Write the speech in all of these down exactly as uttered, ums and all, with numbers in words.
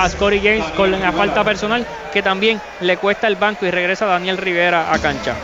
a Scottie James con la falta personal, que también le cuesta el banco, y regresa Daniel Rivera a cancha.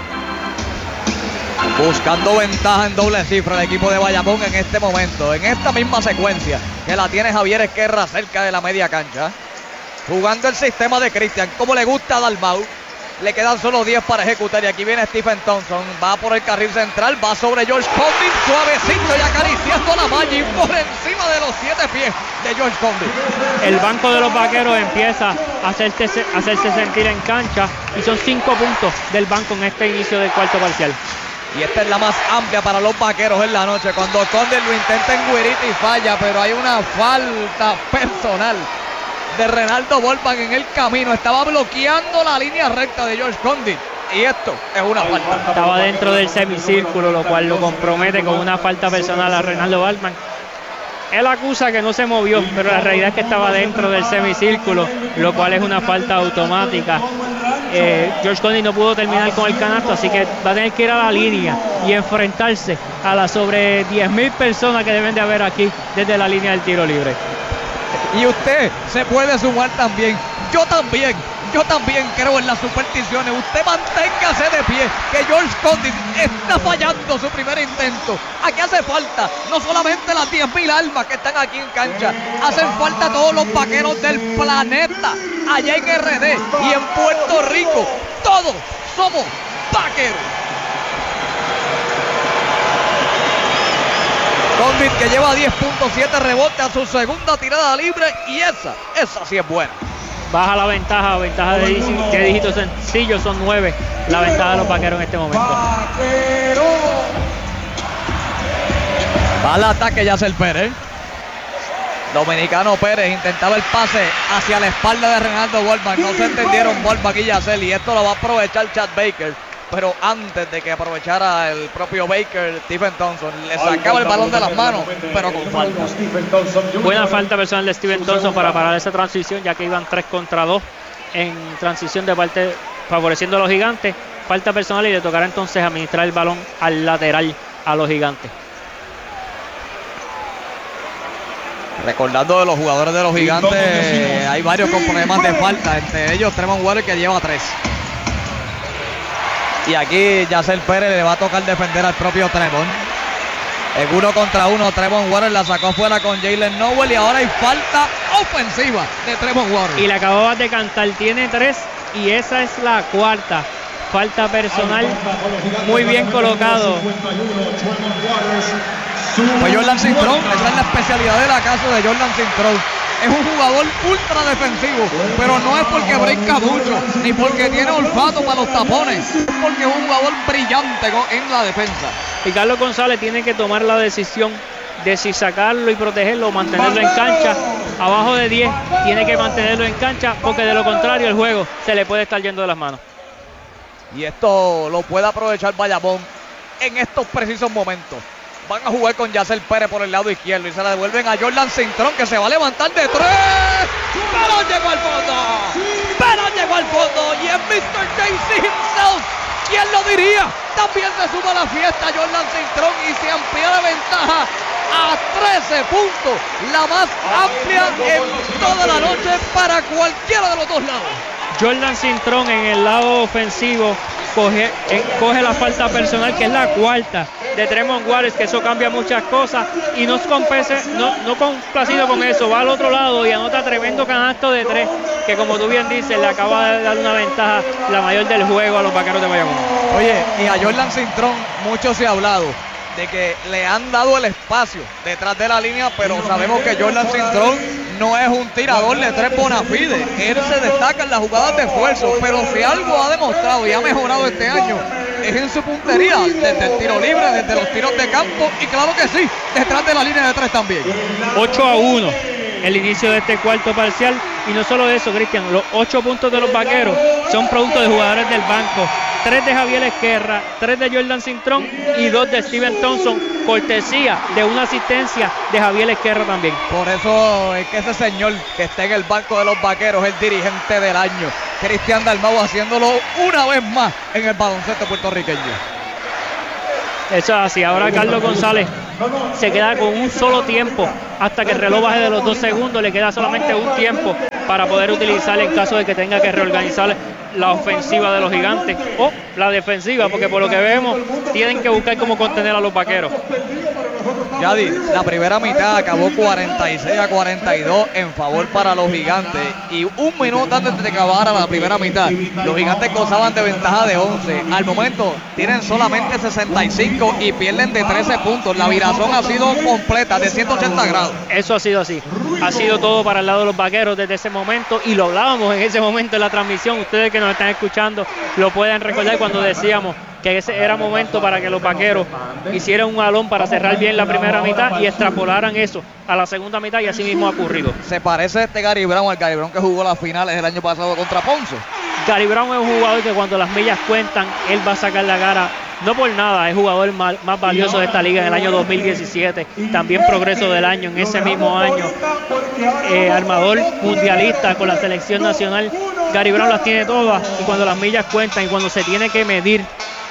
Buscando ventaja en doble cifra el equipo de Bayamón en este momento, en esta misma secuencia que la tiene Javier Esquerra cerca de la media cancha. Jugando el sistema de Cristian, como le gusta a Dalmau. Le quedan solo diez para ejecutar y aquí viene Stephen Thompson. Va por el carril central, va sobre George Condit, suavecito y acariciando la malla y por encima de los siete pies de George Condit. El banco de los Vaqueros empieza a hacerse, a hacerse sentir en cancha, y son cinco puntos del banco en este inicio del cuarto parcial. Y esta es la más amplia para los Vaqueros en la noche, cuando Condit lo intenta en Guirita y falla, pero hay una falta personal de Renaldo Volpan en el camino. Estaba bloqueando la línea recta de George Condit, y esto es una falta. Estaba dentro del semicírculo, lo cual lo compromete con una falta personal a Renaldo Volpan. Él acusa que no se movió, pero la realidad es que estaba dentro del semicírculo, lo cual es una falta automática. Eh, George Condit no pudo terminar con el canasto, así que va a tener que ir a la línea y enfrentarse a las sobre diez mil personas que deben de haber aquí desde la línea del tiro libre. Y usted se puede sumar también. Yo también, yo también creo en las supersticiones. Usted manténgase de pie, que George Condit está fallando su primer intento. Aquí hace falta no solamente las diez mil almas que están aquí en cancha, hacen falta todos los vaqueros del planeta, allá en R D y en Puerto Rico. Todos somos vaqueros. Condit, que lleva diez punto siete rebotes a su segunda tirada libre, y esa, esa sí es buena. Baja la ventaja, ventaja de, de dígitos sencillos, son nueve la ventaja de los Vaqueros en este momento. Va al ataque Yacel Pérez. Dominicano Pérez intentaba el pase hacia la espalda de Renaldo Volpan. No se entendieron Volpan y Yacel, y esto lo va a aprovechar Chad Baker. Pero antes de que aprovechara el propio Baker, Stephen Thompson le sacaba el balón de las manos, pero con falta. Buena falta personal de Stephen Thompson para parar esa transición, ya que iban tres contra dos en transición de parte, favoreciendo a los Gigantes. Falta personal, y le tocará entonces administrar el balón al lateral a los Gigantes. Recordando de los jugadores de los Gigantes, hay varios con problemas de falta, entre ellos Tremont Waters, que lleva tres. Y aquí Yacel Pérez le va a tocar defender al propio Tremont. En uno contra uno, Tremont Waters la sacó fuera con Jalen Nowell, y ahora hay falta ofensiva de Tremont Waters. Y le acababa de cantar, tiene tres, y esa es la cuarta falta personal. Muy bien colocado. Pues Jordan Cintrón, esa es la especialidad de la casa de Jordan Cintrón. Es un jugador ultra defensivo, pero no es porque brinca mucho, ni porque tiene olfato para los tapones, es porque es un jugador brillante en la defensa. Y Carlos González tiene que tomar la decisión de si sacarlo y protegerlo o mantenerlo en cancha. Abajo de diez tiene que mantenerlo en cancha, porque de lo contrario el juego se le puede estar yendo de las manos. Y esto lo puede aprovechar Bayamón en estos precisos momentos. Van a jugar con Yacel Pérez por el lado izquierdo y se la devuelven a Jordan Cintrón, que se va a levantar de tres. ¡Pero llegó al fondo! ¡Pero llegó al fondo! Y es mister Daisy himself. ¿Quién lo diría? También se suma a la fiesta Jordan Cintrón y se amplía la ventaja a trece puntos. La más amplia en toda la noche para cualquiera de los dos lados. Jordan Cintrón en el lado ofensivo coge, eh, coge la falta personal, que es la cuarta de Tremont Waters, que eso cambia muchas cosas, y no, compense, no, no complacido con eso, va al otro lado y anota tremendo canasto de tres, que como tú bien dices, le acaba de dar una ventaja, la mayor del juego, a los Vaqueros de Bayamón. Oye, y a Jordan Cintrón mucho se ha hablado de que le han dado el espacio detrás de la línea, pero sabemos que Jordan Cintrón no es un tirador de tres bona fide. Él se destaca en las jugadas de esfuerzo, pero si algo ha demostrado y ha mejorado este año es en su puntería, desde el tiro libre, desde los tiros de campo, y claro que sí, detrás de la línea de tres también. ocho a uno el inicio de este cuarto parcial, y no solo eso, Cristian, los ocho puntos de los Vaqueros son producto de jugadores del banco. Tres de Javier Esquerra, tres de Jordan Cintrón y dos de Stephen Thompson, cortesía de una asistencia de Javier Esquerra también. Por eso es que ese señor que está en el banco de los Vaqueros es el dirigente del año, Cristian Dalmau, haciéndolo una vez más en el baloncesto puertorriqueño. Eso es así. Ahora Carlos González se queda con un solo tiempo hasta que el reloj baje de los dos segundos. Le queda solamente un tiempo para poder utilizar en caso de que tenga que reorganizar la ofensiva de los Gigantes o la defensiva, porque por lo que vemos tienen que buscar cómo contener a los Vaqueros. Yadi, la primera mitad acabó cuarenta y seis a cuarenta y dos en favor para los Gigantes, y un minuto antes de que acabara la primera mitad los Gigantes gozaban de ventaja de once. Al momento tienen solamente sesenta y cinco y pierden de trece puntos. La virazón ha sido completa de ciento ochenta grados. Eso ha sido así, ha sido todo para el lado de los Vaqueros desde ese momento, y lo hablábamos en ese momento en la transmisión. Ustedes que nos están escuchando lo pueden recordar cuando decíamos que ese era momento para que los Vaqueros hicieran un balón para cerrar bien la primera mitad y extrapolaran eso a la segunda mitad, y así mismo ha ocurrido. ¿Se parece este Gary Brown al Gary Brown que jugó las finales el año pasado contra Ponce? Gary Brown es un jugador que cuando las millas cuentan, él va a sacar la cara. No por nada, es jugador más, más valioso de esta liga en el año dos mil diecisiete. También progreso del año en ese mismo año. Eh, armador mundialista con la selección nacional. Gary Brown las tiene todas, y cuando las millas cuentan y cuando se tiene que medir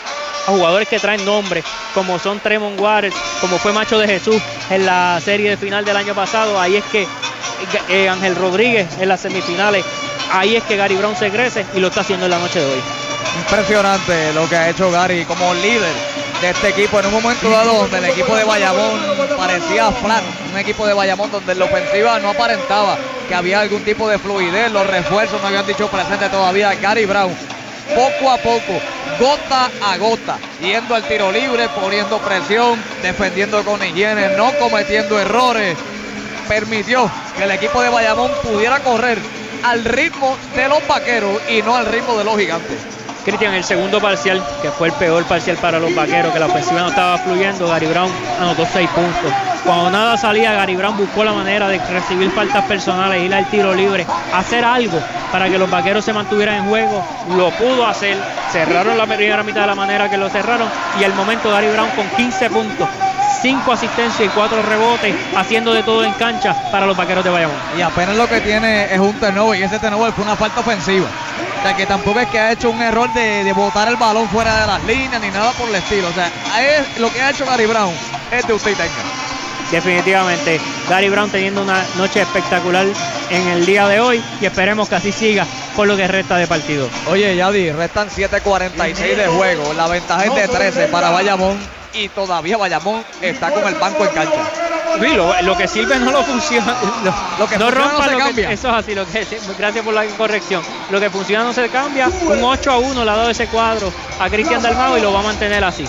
a jugadores que traen nombre, como son Tremont Waters, como fue Macho de Jesús en la serie de final del año pasado, ahí es que eh, Ángel Rodríguez en las semifinales, ahí es que Gary Brown se crece, y lo está haciendo en la noche de hoy. Impresionante lo que ha hecho Gary como líder de este equipo en un momento dado donde el equipo de Bayamón parecía flat, un equipo de Bayamón donde en la ofensiva no aparentaba que había algún tipo de fluidez, los refuerzos no habían dicho presente todavía. Gary Brown poco a poco, gota a gota, yendo al tiro libre, poniendo presión, defendiendo con higiene, no cometiendo errores, permitió que el equipo de Bayamón pudiera correr al ritmo de los Vaqueros y no al ritmo de los Gigantes. Cristian, el segundo parcial, que fue el peor parcial para los Vaqueros, que la ofensiva no estaba fluyendo, Gary Brown anotó seis puntos. Cuando nada salía, Gary Brown buscó la manera de recibir faltas personales, ir al tiro libre, hacer algo para que los Vaqueros se mantuvieran en juego. Lo pudo hacer, cerraron la primera mitad de la manera que lo cerraron, y al momento Gary Brown con quince puntos, cinco asistencias y cuatro rebotes, haciendo de todo en cancha para los Vaqueros de Bayamón. Y apenas lo que tiene es un turnover, y ese turnover fue una falta ofensiva. O sea, que tampoco es que ha hecho un error de, de botar el balón fuera de las líneas ni nada por el estilo. O sea, es, lo que ha hecho Gary Brown es de usted y tenga. Definitivamente, Gary Brown teniendo una noche espectacular en el día de hoy, y esperemos que así siga por lo que resta de partido. Oye, Yadi, restan siete cuarenta y seis de juego. La ventaja es de trece para Bayamón, y todavía Bayamón está con el banco en cancha. Sí, lo, lo que sirve no lo funciona. Lo, lo que no funciona rompa no se lo cambia. Que, eso es así. Lo que, gracias por la corrección. Lo que funciona no se cambia. Un ocho a uno le ha dado ese cuadro a Cristian Dalmau, y lo va a mantener así.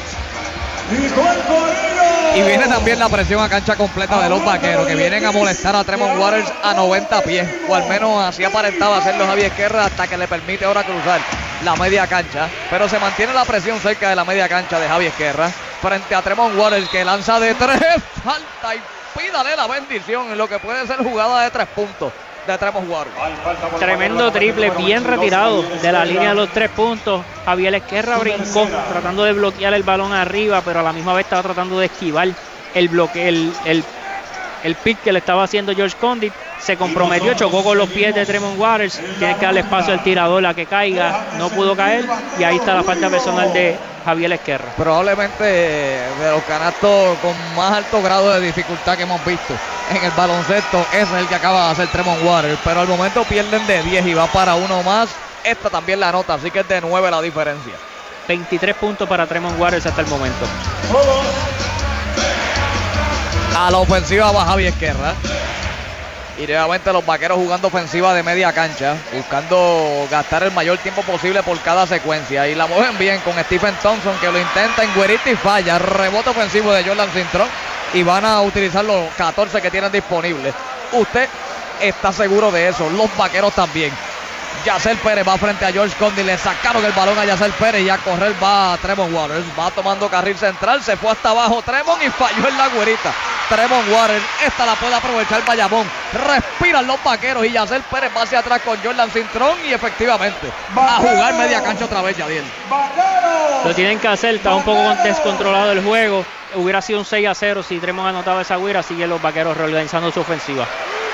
Y viene también la presión a cancha completa de los Vaqueros, que vienen a molestar a Tremont Waters a noventa pies, o al menos así aparentaba hacerlo Javier Esquerra, hasta que le permite ahora cruzar la media cancha. Pero se mantiene la presión cerca de la media cancha de Javier Esquerra frente a Tremont Waters, que lanza de tres, falta, y pídale la bendición en lo que puede ser jugada de tres puntos de Tremont Waters. Tremendo triple, bien retirado de la línea de los tres puntos. Javier Esquerra brincó tratando de bloquear el balón arriba, pero a la misma vez estaba tratando de esquivar el bloque, el, el, el pick que le estaba haciendo George Condit. Se comprometió, chocó con los pies de Tremont Waters, tiene que darle espacio al tirador a que caiga, no pudo caer, y ahí está la falta personal de Javier Esquerra. Probablemente de los canastos con más alto grado de dificultad que hemos visto en el baloncesto, ese es el que acaba de hacer Tremont Waters, pero al momento pierden de diez y va para uno más. Esta también la nota, así que es de nueve la diferencia. veintitrés puntos para Tremont Waters hasta el momento. A la ofensiva va Javier Esquerra. Y nuevamente los Vaqueros jugando ofensiva de media cancha, buscando gastar el mayor tiempo posible por cada secuencia. Y la mueven bien con Stephen Thompson, que lo intenta en güerita y falla. Rebote ofensivo de Jordan Cintrón, y van a utilizar los catorce que tienen disponibles. Usted está seguro de eso, los Vaqueros también. Yacer Pérez va frente a George Condit, le sacaron el balón a Yacer Pérez, y a correr va a Tremont Waters, va tomando carril central, se fue hasta abajo Tremont y falló en la güerita. Tremont Waters, esta la puede aprovechar Bayamón, respiran los Vaqueros, y Yacer Pérez va hacia atrás con Jordan Cintrón, y efectivamente a jugar media cancha otra vez, Yadiel. Lo tienen que hacer, está un poco descontrolado el juego. Hubiera sido un seis a cero si Tremont anotaba esa güera. Siguen los Vaqueros reorganizando su ofensiva.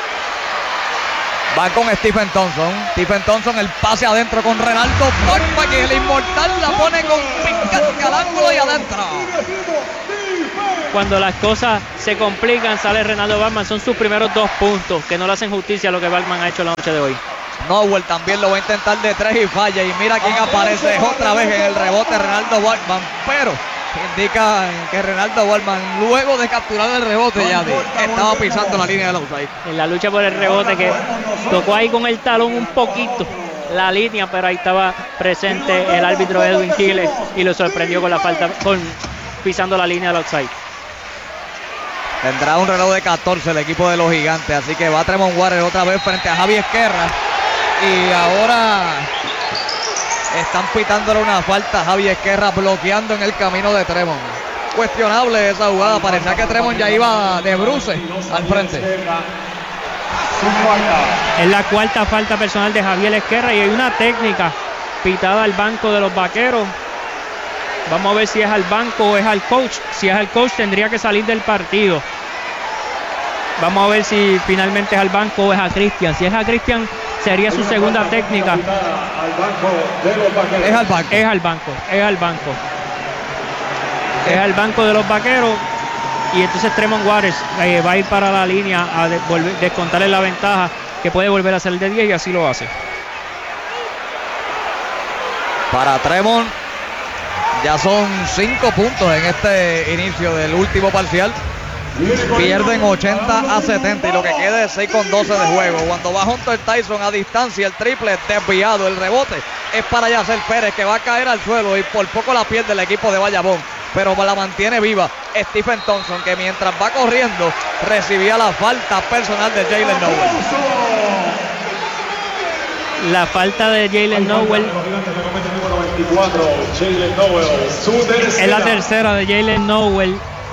Va con Stephen Thompson. Stephen Thompson, el pase adentro con Renaldo Pogba, que el inmortal la pone con picante al ángulo y adentro. cuando las cosas se complican, sale Renaldo Balman. Son sus primeros dos puntos, que no le hacen justicia a lo que Balman ha hecho la noche de hoy. Nowell también lo va a intentar de tres y falla. Y mira quién aparece otra vez en el rebote, Renaldo Balman. Pero indica que Renaldo Balman, luego de capturar el rebote, ya de, estaba pisando la línea del outside. En la lucha por el rebote, que tocó ahí con el talón un poquito la línea, pero ahí estaba presente el árbitro Edwin Quiles y lo sorprendió con la falta, con pisando la línea del outside. Tendrá un reloj de catorce el equipo de los Gigantes, así que va Tremont Waters otra vez frente a Javi Esquerra. Y ahora están pitándole una falta a Javi Esquerra, bloqueando en el camino de Tremont. Cuestionable esa jugada, parecía que Tremont ya iba de bruce al frente. Es la cuarta falta personal de Javier Esquerra y hay una técnica pitada al banco de los Vaqueros. Vamos a ver si es al banco o es al coach. Si es al coach, tendría que salir del partido. Vamos a ver si finalmente es al banco o es a Cristian. Si es a Cristian, sería su segunda técnica. Es al banco. Es al banco, es al banco. Es al banco de los Vaqueros. Y entonces Tremont Waters eh, va a ir para la línea a de, volver, descontarle la ventaja, que puede volver a ser de diez, y así lo hace. Para Tremont ya son cinco puntos en este inicio del último parcial. Pierden ochenta a setenta y lo que queda es seis con doce de juego. Cuando va Hunter Tyson a distancia, el triple desviado, el rebote es para Yacel Pérez, que va a caer al suelo y por poco la pierde el equipo de Bayamón, pero la mantiene viva Stephen Thompson, que mientras va corriendo recibía la falta personal de Jalen Nowell. La falta de Jalen Nowell es la tercera de Jalen Nowell.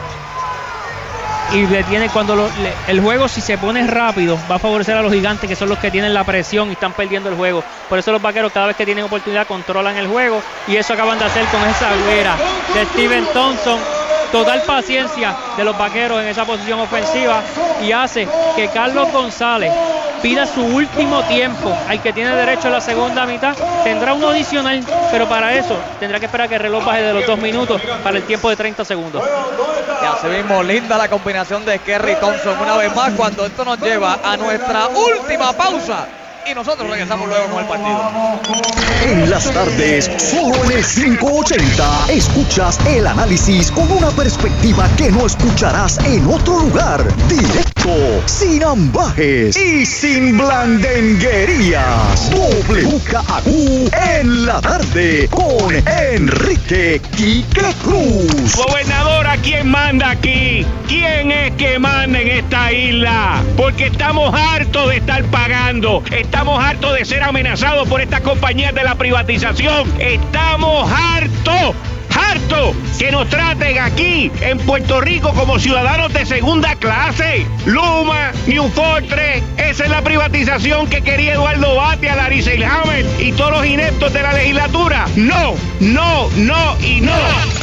Y le tiene cuando lo, le, el juego, si se pone rápido, va a favorecer a los Gigantes, que son los que tienen la presión y están perdiendo el juego. Por eso los Vaqueros, cada vez que tienen oportunidad, controlan el juego, y eso acaban de hacer con esa güera de Stephen Thompson. Total paciencia de los Vaqueros en esa posición ofensiva, y hace que Carlos González pida su último tiempo al que tiene derecho a la segunda mitad. Tendrá uno adicional, pero para eso tendrá que esperar que el reloj baje de los dos minutos para el tiempo de treinta segundos. Y así mismo, linda la combinación de Esquerra y Thompson una vez más, cuando esto nos lleva a nuestra última pausa. Y nosotros regresamos luego con el partido. En las tardes, solo en el quinientos ochenta, escuchas el análisis con una perspectiva que no escucharás en otro lugar. Directo, sin ambajes y sin blandenguerías. W K Q en la tarde con Enrique Quique Cruz. Gobernadora, ¿quién manda aquí? ¿Quién es que manda en esta isla? Porque estamos hartos de estar pagando. Estamos hartos de ser amenazados por estas compañías de la privatización. Estamos hartos, hartos que nos traten aquí en Puerto Rico como ciudadanos de segunda clase. Luma, New Fortress, esa es la privatización que quería Eduardo Batia, Larry Selhammer y todos los ineptos de la legislatura. No, no, no y no.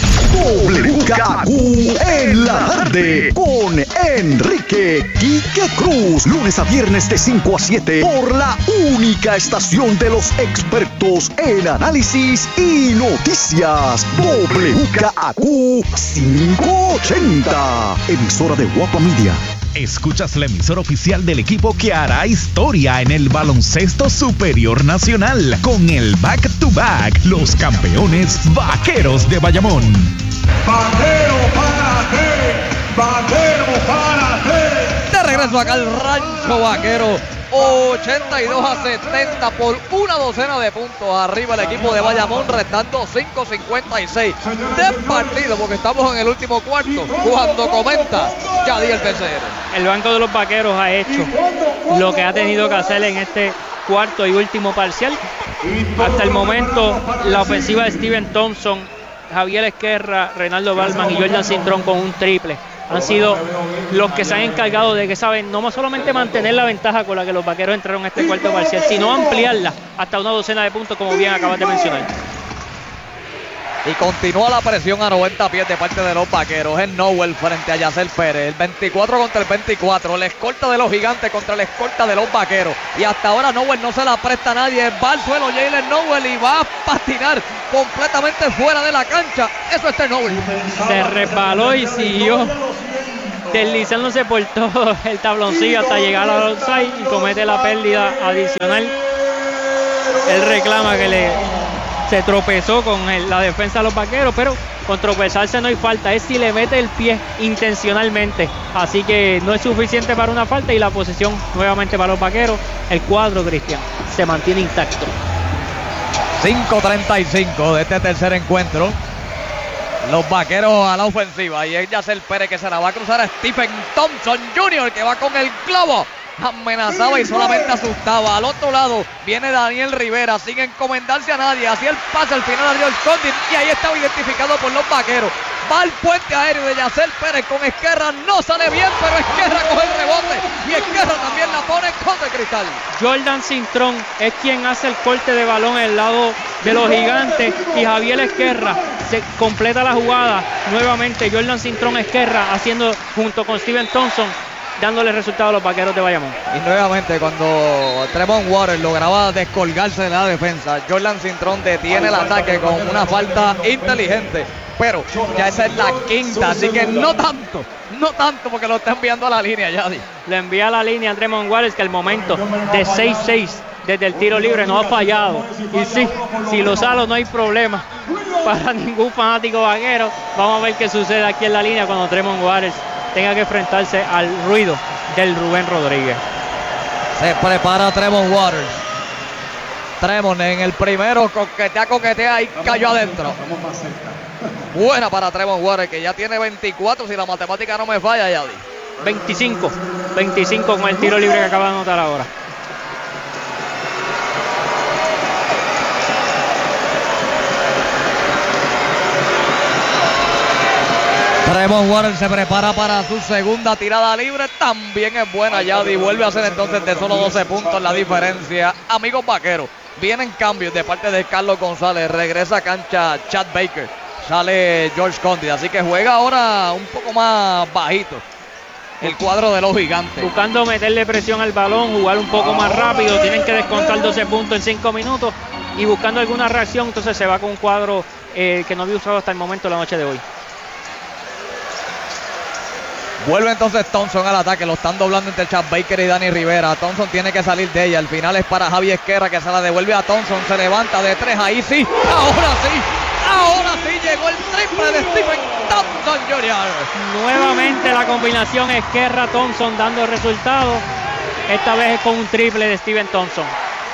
W K Q en la tarde con Enrique Quique Cruz. Lunes a viernes de cinco a siete por la única estación de los expertos en análisis y noticias. W K Q quinientos ochenta, emisora de Guapa Media. Escuchas la emisora oficial del equipo que hará historia en el baloncesto superior nacional con el Back to Back, los campeones Vaqueros de Bayamón. Vaquero para ti, vaquero para ti. De regreso acá al Rancho Vaquero, ochenta y dos a setenta por una docena de puntos arriba el equipo de Bayamón, restando cinco cincuenta y seis de partido, porque estamos en el último cuarto, cuando comenta Yadiel Becerra. El banco de los Vaqueros ha hecho lo que ha tenido que hacer en este cuarto y último parcial. Hasta el momento, la ofensiva de Stephen Thompson, Javier Esquerra, Renaldo Balman y Jordan Cintrón con un triple han sido los que se han encargado de que saben no solamente mantener la ventaja con la que los Vaqueros entraron a este cuarto parcial, sino ampliarla hasta una docena de puntos, como bien acabas de mencionar. Y continúa la presión a noventa pies de parte de los vaqueros. Es Nowell frente a Yacer Pérez. El veinticuatro contra el veinticuatro. La escolta de los gigantes contra la escolta de los vaqueros. Y hasta ahora Nowell no se la presta a nadie. Va al suelo Jalen Nowell y va a patinar completamente fuera de la cancha. Eso es Nowell. Se resbaló y siguió deslizándose por todo el tabloncillo hasta llegar al outside y comete la pérdida adicional. Él reclama que le se tropezó con el, la defensa de los vaqueros, pero con tropezarse no hay falta, es si le mete el pie intencionalmente, así que no es suficiente para una falta y la posesión nuevamente para los vaqueros. El cuadro, Cristian, se mantiene intacto. cinco treinta y cinco de este tercer encuentro. Los vaqueros a la ofensiva y es Yacer Pérez que se la va a cruzar a Stephen Thompson junior, que va con el globo. Amenazaba y solamente asustaba. Al otro lado viene Daniel Rivera sin encomendarse a nadie. Hacía el pase al final a George Condit y ahí estaba identificado por los vaqueros. Va al puente aéreo de Yacer Pérez con Esquerra. No sale bien, pero Esquerra coge el rebote y Esquerra también la pone contra el cristal. Jordan Cintrón es quien hace el corte de balón en el lado de los gigantes y Javier Esquerra se completa la jugada. Nuevamente Jordan Cintrón Esquerra haciendo junto con Steven Thompson, dándole resultado a los vaqueros de Bayamón. Y nuevamente cuando Tremont Waters lograba descolgarse de la defensa, Jordan Cintrón detiene el ataque con una falta inteligente. Pero ya esa es la quinta, así que no tanto, no tanto porque lo está enviando a la línea, Yadi. Le envía a la línea a Tremont Waters, que al momento de seis seis desde el tiro libre no ha fallado. Y sí, si lo salo no hay problema para ningún fanático vaquero. Vamos a ver qué sucede aquí en la línea cuando Tremont Waters tenga que enfrentarse al ruido del Rubén Rodríguez. Se prepara Tremont Waters. Tremont en el primero coquetea, coquetea y cayó adentro. Buena para Tremont Waters, que ya tiene veinticuatro, si la matemática no me falla, Yadi. veinticinco, veinticinco con el tiro libre que acaba de anotar ahora. Tremont Waters se prepara para su segunda tirada libre. También es buena, Yadi. Vuelve a hacer entonces de solo doce puntos la diferencia. Amigos vaqueros, vienen cambios de parte de Carlos González. Regresa a cancha Chad Baker. Sale George Condit. Así que juega ahora un poco más bajito el cuadro de los gigantes. Buscando meterle presión al balón, jugar un poco más rápido. Tienen que descontar doce puntos en cinco minutos. Y buscando alguna reacción, entonces se va con un cuadro eh, que no había usado hasta el momento la noche de hoy. Vuelve entonces Thompson al ataque, lo están doblando entre Chad Baker y Dani Rivera. Thompson tiene que salir de ella, al final es para Javier Esquerra que se la devuelve a Thompson, se levanta de tres, ahí sí, ahora sí, ahora sí llegó el triple de Stephen Thompson junior Nuevamente la combinación Esquerra-Thompson dando resultados, esta vez es con un triple de Steven Thompson.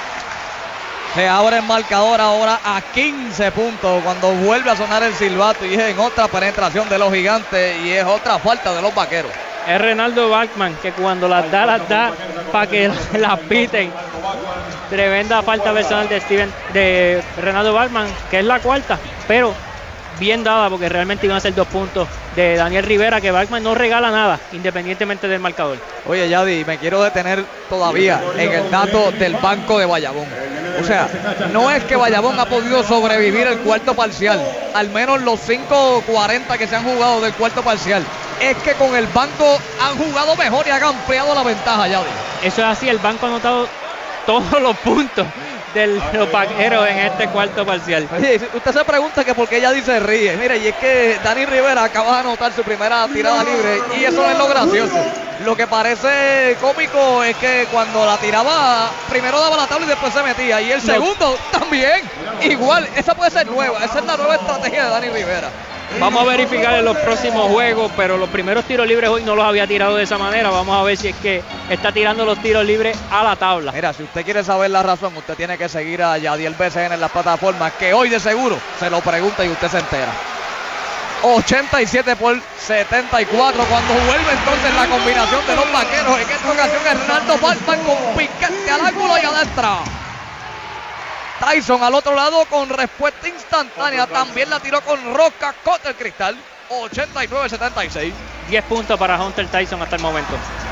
Se abre el marcador ahora a quince puntos cuando vuelve a sonar el silbato y es en otra penetración de los gigantes y es otra falta de los vaqueros. Es Renaldo Bachman que cuando las da, las da para que las piten. Tremenda falta personal de Steven, de Renaldo Bachman, que es la cuarta, pero bien dada porque realmente iban a ser dos puntos de Daniel Rivera, que Bachman no regala nada independientemente del marcador. Oye, Yadi, me quiero detener todavía en el dato del banco de Bayamón. O sea, no es que Bayamón ha podido sobrevivir el cuarto parcial, al menos los cinco cuarenta que se han jugado del cuarto parcial. Es que con el banco han jugado mejor y han ampliado la ventaja, Yadi. Eso es así, el banco ha anotado todos los puntos de los vaqueros en este cuarto parcial. Oye, usted se pregunta que por qué Yadi se ríe. Mire, y es que Dani Rivera acaba de anotar su primera tirada libre y eso no es lo gracioso. Lo que parece cómico es que cuando la tiraba, primero daba la tabla y después se metía. Y el segundo también. Igual, esa puede ser nueva. Esa es la nueva estrategia de Dani Rivera. Vamos a verificar en los próximos juegos, pero los primeros tiros libres hoy no los había tirado de esa manera. Vamos a ver si es que está tirando los tiros libres a la tabla. Mira, si usted quiere saber la razón, usted tiene que seguir a Yadiel B C N en las plataformas, que hoy de seguro se lo pregunta y usted se entera. ochenta y siete por setenta y cuatro cuando vuelve entonces la combinación de los vaqueros. En esta ocasión Hernando Bachman con piquete al ángulo y adentro. Tyson al otro lado con respuesta instantánea. También la tiró con roca contra el cristal. ochenta y nueve setenta y seis. diez puntos para Hunter Tyson hasta el momento.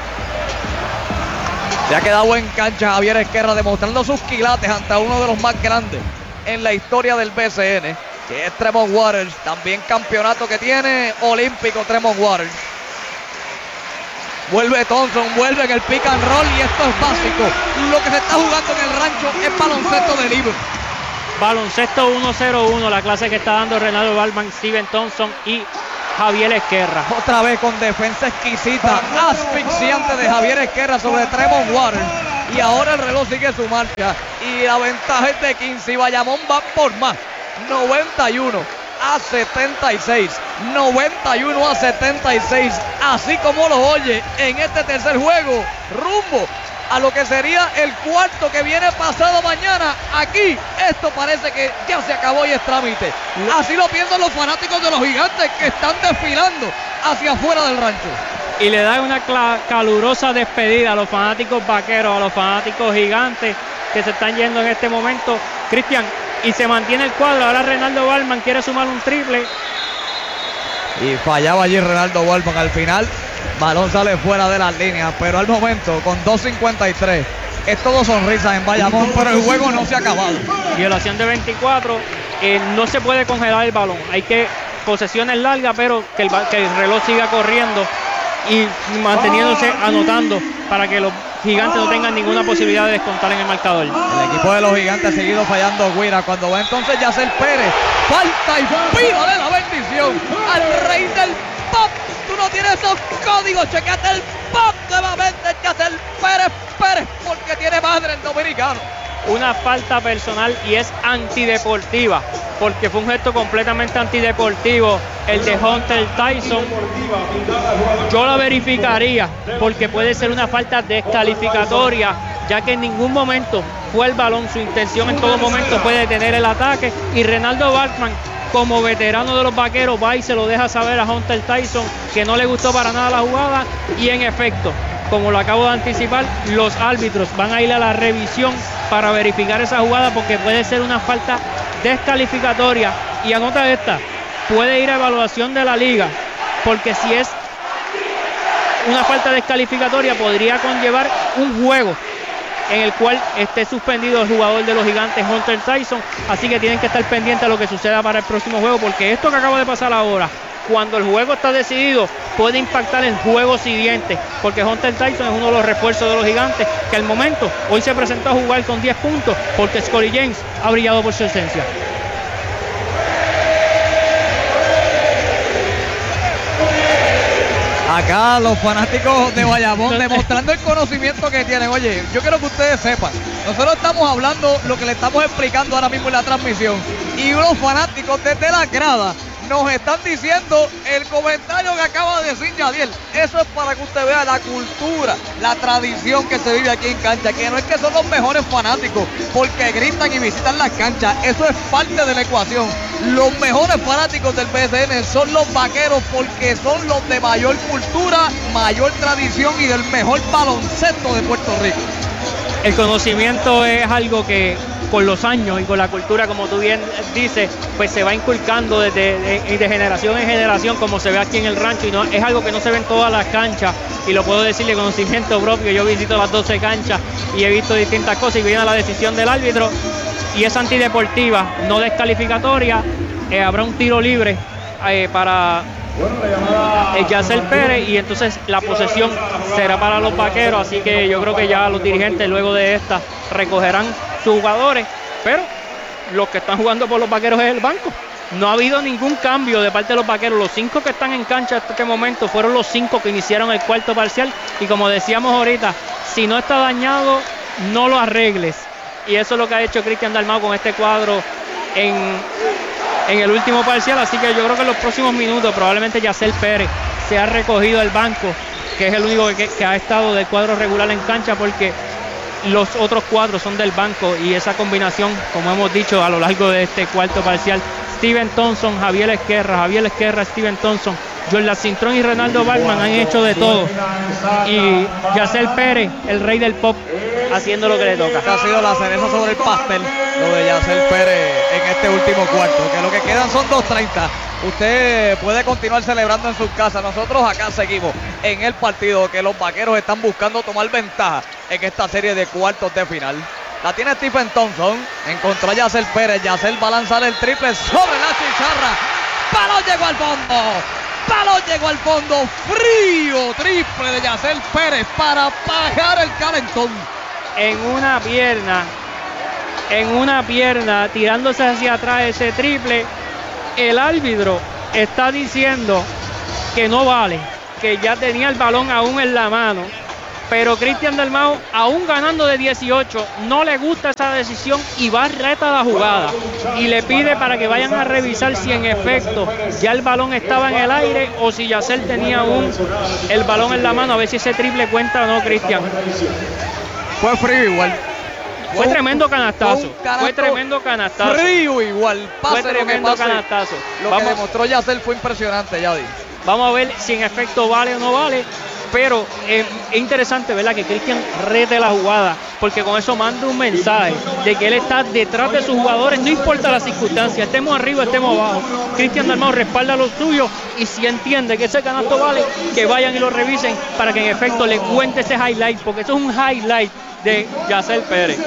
Se ha quedado en cancha Javier Esquerra demostrando sus quilates ante uno de los más grandes en la historia del B C N. que es Tremont Waters. También campeonato que tiene olímpico Tremont Waters. Vuelve Thompson, vuelve en el pick and roll y esto es básico. Lo que se está jugando en el rancho es baloncesto de libro. Baloncesto uno cero uno, la clase que está dando Renaldo Balman, Steven Thompson y Javier Esquerra. Otra vez con defensa exquisita, asfixiante de Javier Esquerra sobre Tremont Waters. Y ahora el reloj sigue su marcha. Y la ventaja es de quince y Bayamón va por más. noventa y uno a setenta y seis. noventa y uno a setenta y seis. Así como lo oye en este tercer juego. Rumbo a lo que sería el cuarto que viene pasado mañana. Aquí esto parece que ya se acabó y es trámite. Así lo piensan los fanáticos de los Gigantes que están desfilando hacia afuera del rancho. Y le da una calurosa despedida a los fanáticos vaqueros, a los fanáticos Gigantes que se están yendo en este momento. Cristian, y se mantiene el cuadro. Ahora Renaldo Balman quiere sumar un triple. Y fallaba allí Renaldo Balman al final. Balón sale fuera de las líneas, pero al momento con dos cincuenta y tres es todo sonrisas en Bayamón, pero el juego no se ha acabado. Violación de veinticuatro, eh, no se puede congelar el balón, hay que posesiones largas, pero que el, que el reloj siga corriendo y manteniéndose, anotando para que los Gigantes no tengan ninguna posibilidad de descontar en el marcador. El equipo de los Gigantes ha seguido fallando Guira. Cuando va entonces Yacel Pérez, falta y pida de la bendición al rey del pop. Tú no tienes esos códigos, chequeate el pop nuevamente, Yacel Pérez Pérez, porque tiene madre el dominicano. Una falta personal y es antideportiva, porque fue un gesto completamente antideportivo el de Hunter Tyson. Yo la verificaría porque puede ser una falta descalificatoria, ya que en ningún momento fue el balón, su intención en todo momento fue detener el ataque, y Renaldo Balman, como veterano de los Vaqueros, va y se lo deja saber a Hunter Tyson que no le gustó para nada la jugada, y en efecto, como lo acabo de anticipar, los árbitros van a ir a la revisión para verificar esa jugada, porque puede ser una falta descalificatoria. Y anota esta, puede ir a evaluación de la liga, porque si es una falta descalificatoria podría conllevar un juego en el cual esté suspendido el jugador de los Gigantes, Hunter Tyson. Así que tienen que estar pendientes a lo que suceda para el próximo juego, porque esto que acaba de pasar ahora, cuando el juego está decidido, puede impactar el juego siguiente, porque Hunter Tyson es uno de los refuerzos de los Gigantes, que al momento hoy se presentó a jugar con diez puntos, porque Scottie James ha brillado por su esencia. Acá los fanáticos de Bayamón demostrando el conocimiento que tienen. Oye, yo quiero que ustedes sepan, nosotros estamos hablando lo que le estamos explicando ahora mismo en la transmisión, y unos fanáticos desde la grada nos están diciendo el comentario que acaba de decir Yadiel. Eso es para que usted vea la cultura, la tradición que se vive aquí en cancha, que no es que son los mejores fanáticos porque gritan y visitan las canchas, eso es parte de la ecuación. Los mejores fanáticos del B S N son los Vaqueros, porque son los de mayor cultura, mayor tradición y del mejor baloncesto de Puerto Rico. El conocimiento es algo que con los años y con la cultura, como tú bien dices, pues se va inculcando desde de, de generación en generación, como se ve aquí en el rancho, y no es algo que no se ve en todas las canchas, y lo puedo decir de conocimiento propio. Yo visito las doce canchas y he visto distintas cosas, y viene la decisión del árbitro y es antideportiva, no descalificatoria. Eh, habrá un tiro libre eh, para el Yacel Pérez, y entonces la posesión será para los Vaqueros. Así que yo creo que ya los dirigentes luego de esta recogerán sus jugadores, pero los que están jugando por los Vaqueros es el banco. No ha habido ningún cambio de parte de los Vaqueros. Los cinco que están en cancha hasta este momento fueron los cinco que iniciaron el cuarto parcial, y como decíamos ahorita, si no está dañado, no lo arregles, y eso es lo que ha hecho Cristian Dalmau con este cuadro en en el último parcial. Así que yo creo que en los próximos minutos probablemente Yacel Pérez se ha recogido el banco, que es el único que, que ha estado del cuadro regular en cancha, porque los otros cuatro son del banco, y esa combinación, como hemos dicho a lo largo de este cuarto parcial, Steven Thompson, Javier Esquerra, Javier Esquerra, Steven Thompson, Jordan Cintrón y Renaldo Balman han hecho de todo, y Yacel Pérez, el rey del pop, haciendo lo que le toca. Esta ha sido la cereza sobre el pastel, lo de Yacel Pérez en este último cuarto, que lo que quedan son dos treinta. Usted puede continuar celebrando en sus casas. Nosotros acá seguimos en el partido, que los Vaqueros están buscando tomar ventaja en esta serie de cuartos de final. La tiene Stephen Thompson. Encontró a Yacel Pérez. Yacel va a lanzar el triple sobre la chicharra. Balón llegó al fondo. Balón llegó al fondo. Frío triple de Yacel Pérez para pagar el calentón. En una pierna, en una pierna, tirándose hacia atrás ese triple. El árbitro está diciendo que no vale, que ya tenía el balón aún en la mano. Pero Cristian Dalmau, aún ganando de dieciocho, no le gusta esa decisión y va reta la jugada. Y le pide para que vayan a revisar si en efecto ya el balón estaba en el aire o si Yacel tenía aún el balón en la mano, a ver si ese triple cuenta o no, Cristian. Fue frío igual. Fue, fue tremendo canastazo. Fue, canasto, fue tremendo canastazo. Frío igual. Pase fue tremendo lo que pase, canastazo. Lo Vamos, que demostró Yacel fue impresionante, Yadi. Vamos a ver si en efecto vale o no vale. Pero eh, es interesante, ¿verdad?, que Cristian rete la jugada, porque con eso manda un mensaje de que él está detrás de sus jugadores, no importa la circunstancia, estemos arriba, estemos abajo. Cristian Dalmau respalda lo suyo y si entiende que ese canasto vale, que vayan y lo revisen para que en efecto le cuente ese highlight, porque eso es un highlight de Yacel Pérez.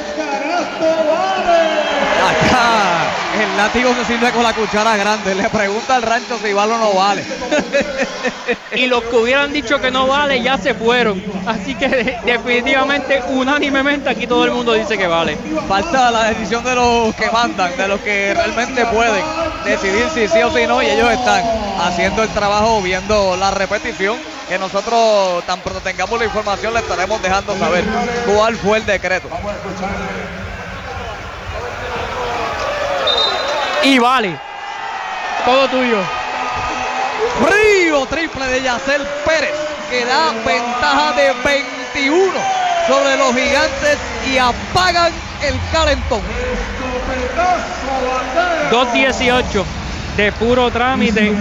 Acá el látigo se sirve con la cuchara grande. Le pregunta al rancho si vale o no vale. Y los que hubieran dicho que no vale ya se fueron. Así que de, definitivamente, unánimemente, aquí todo el mundo dice que vale. Falta la decisión de los que mandan, de los que realmente pueden decidir si sí o si no. Y ellos están haciendo el trabajo, viendo la repetición. Que nosotros, tan pronto tengamos la información, le estaremos dejando saber cuál fue el decreto. Y vale. Todo tuyo. Frío triple de Yacel Pérez, que da ventaja de veintiuno sobre los Gigantes y apagan el calentón. dos dieciocho de puro trámite.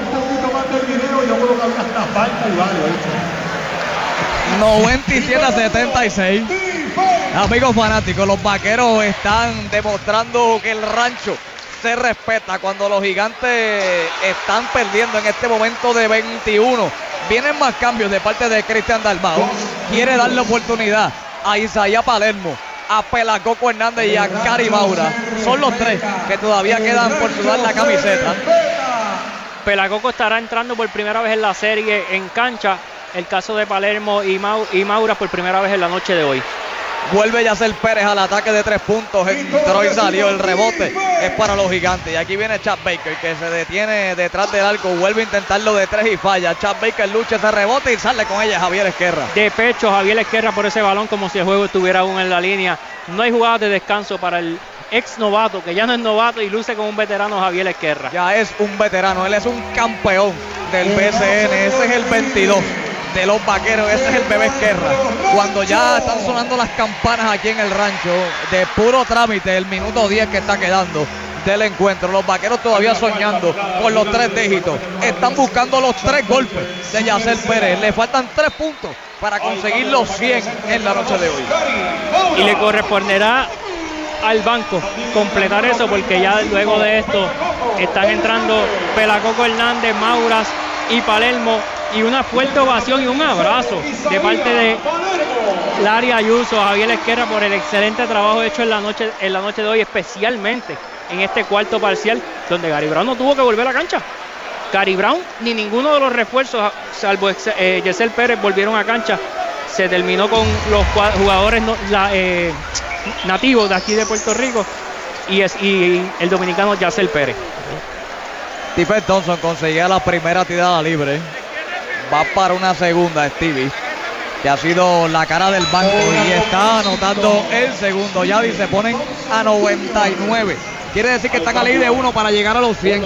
noventa y siete a setenta y seis. Amigos fanáticos, los Vaqueros están demostrando que el rancho se respeta cuando los Gigantes están perdiendo en este momento de veintiuno. Vienen más cambios de parte de Cristian Dalmau. Quiere darle oportunidad a Isaías Palermo, a Pelacoco Hernández y a Cari Maura. Son los tres que todavía quedan por sudar la camiseta. Pelacoco estará entrando por primera vez en la serie en cancha. El caso de Palermo y, Mau y Maura por primera vez en la noche de hoy. Vuelve Yacel Pérez al ataque de tres puntos. Entró y salió. El rebote es para los Gigantes. Y aquí viene Chad Baker, que se detiene detrás del arco. Vuelve a intentarlo de tres y falla. Chad Baker lucha ese rebote y sale con ella Javier Esquerra. De pecho Javier Esquerra por ese balón, como si el juego estuviera aún en la línea. No hay jugada de descanso para el ex novato, que ya no es novato y luce como un veterano, Javier Esquerra. Ya es un veterano. Él es un campeón del B C N. Ese es el veintidós. De los Vaqueros, ese es el bebé Esquerra. Cuando ya están sonando las campanas aquí en el rancho, de puro trámite, el minuto diez que está quedando del encuentro. Los Vaqueros todavía soñando con los tres dígitos. Están buscando los tres golpes de Yacel Pérez. Le faltan tres puntos para conseguir los cien en la noche de hoy. Y le corresponderá al banco completar eso, porque ya luego de esto están entrando Pelacoco Hernández, Mauras y Palermo. Y una fuerte ovación y un abrazo de parte de Larry Ayuso a Javier Esquerra por el excelente trabajo hecho en la noche, en la noche de hoy, especialmente en este cuarto parcial, donde Gary Brown no tuvo que volver a la cancha. Gary Brown ni ninguno de los refuerzos, salvo eh, Yacel Pérez, volvieron a cancha. Se terminó con los jugadores no, la, eh, nativos de aquí de Puerto Rico y, es, y el dominicano Yacel Pérez. Stephen Thompson conseguía la primera tirada libre. Va para una segunda Stevie, que ha sido la cara del banco y está anotando el segundo. Ya se ponen a noventa y nueve. Quiere decir que están a ley de uno para llegar a los cien.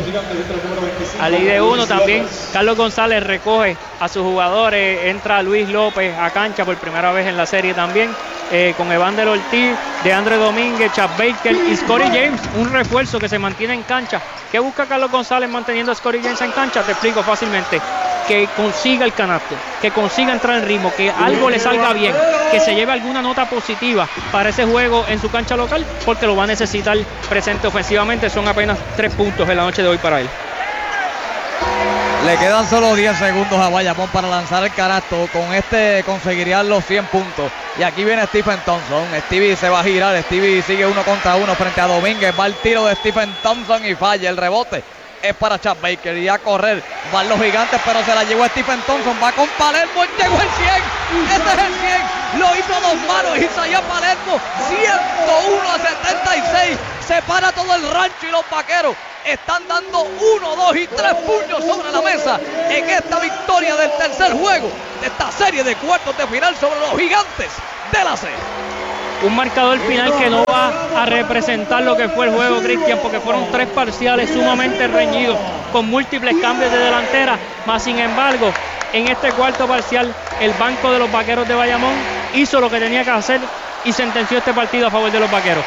A ley de uno también. Carlos González recoge a sus jugadores. Entra Luis López a cancha por primera vez en la serie también. Eh, con Evander Ortiz, DeAndre Domínguez, Chad Baker y Scottie James. Un refuerzo que se mantiene en cancha. ¿Qué busca Carlos González manteniendo a Scottie James en cancha? Te explico fácilmente. Que consiga el canasto, que consiga entrar en ritmo, que algo le salga bien, que se lleve alguna nota positiva para ese juego en su cancha local, porque lo va a necesitar presente ofensivamente. Son apenas tres puntos en la noche de hoy para él. Le quedan solo diez segundos a Bayamón para lanzar el canasto. Con este conseguirían los cien puntos. Y aquí viene Stephen Thompson. Stevie se va a girar. Stevie sigue uno contra uno frente a Domínguez. Va el tiro de Stephen Thompson y falla. El rebote es para Chad Baker. Y a correr van los gigantes, pero se la llevó Stephen Thompson. Va con Palermo. Llegó el cien. Este es el cien. Lo hizo a dos manos. Isaías Palermo. ciento uno a setenta y seis. Separa todo el rancho y los vaqueros están dando uno, dos y tres puños sobre la mesa en esta victoria del tercer juego de esta serie de cuartos de final sobre los gigantes de la C. Un marcador final que no va a representar lo que fue el juego, Cristian, porque fueron tres parciales sumamente reñidos, con múltiples cambios de delantera, más sin embargo, en este cuarto parcial, el banco de los vaqueros de Bayamón hizo lo que tenía que hacer y sentenció este partido a favor de los vaqueros.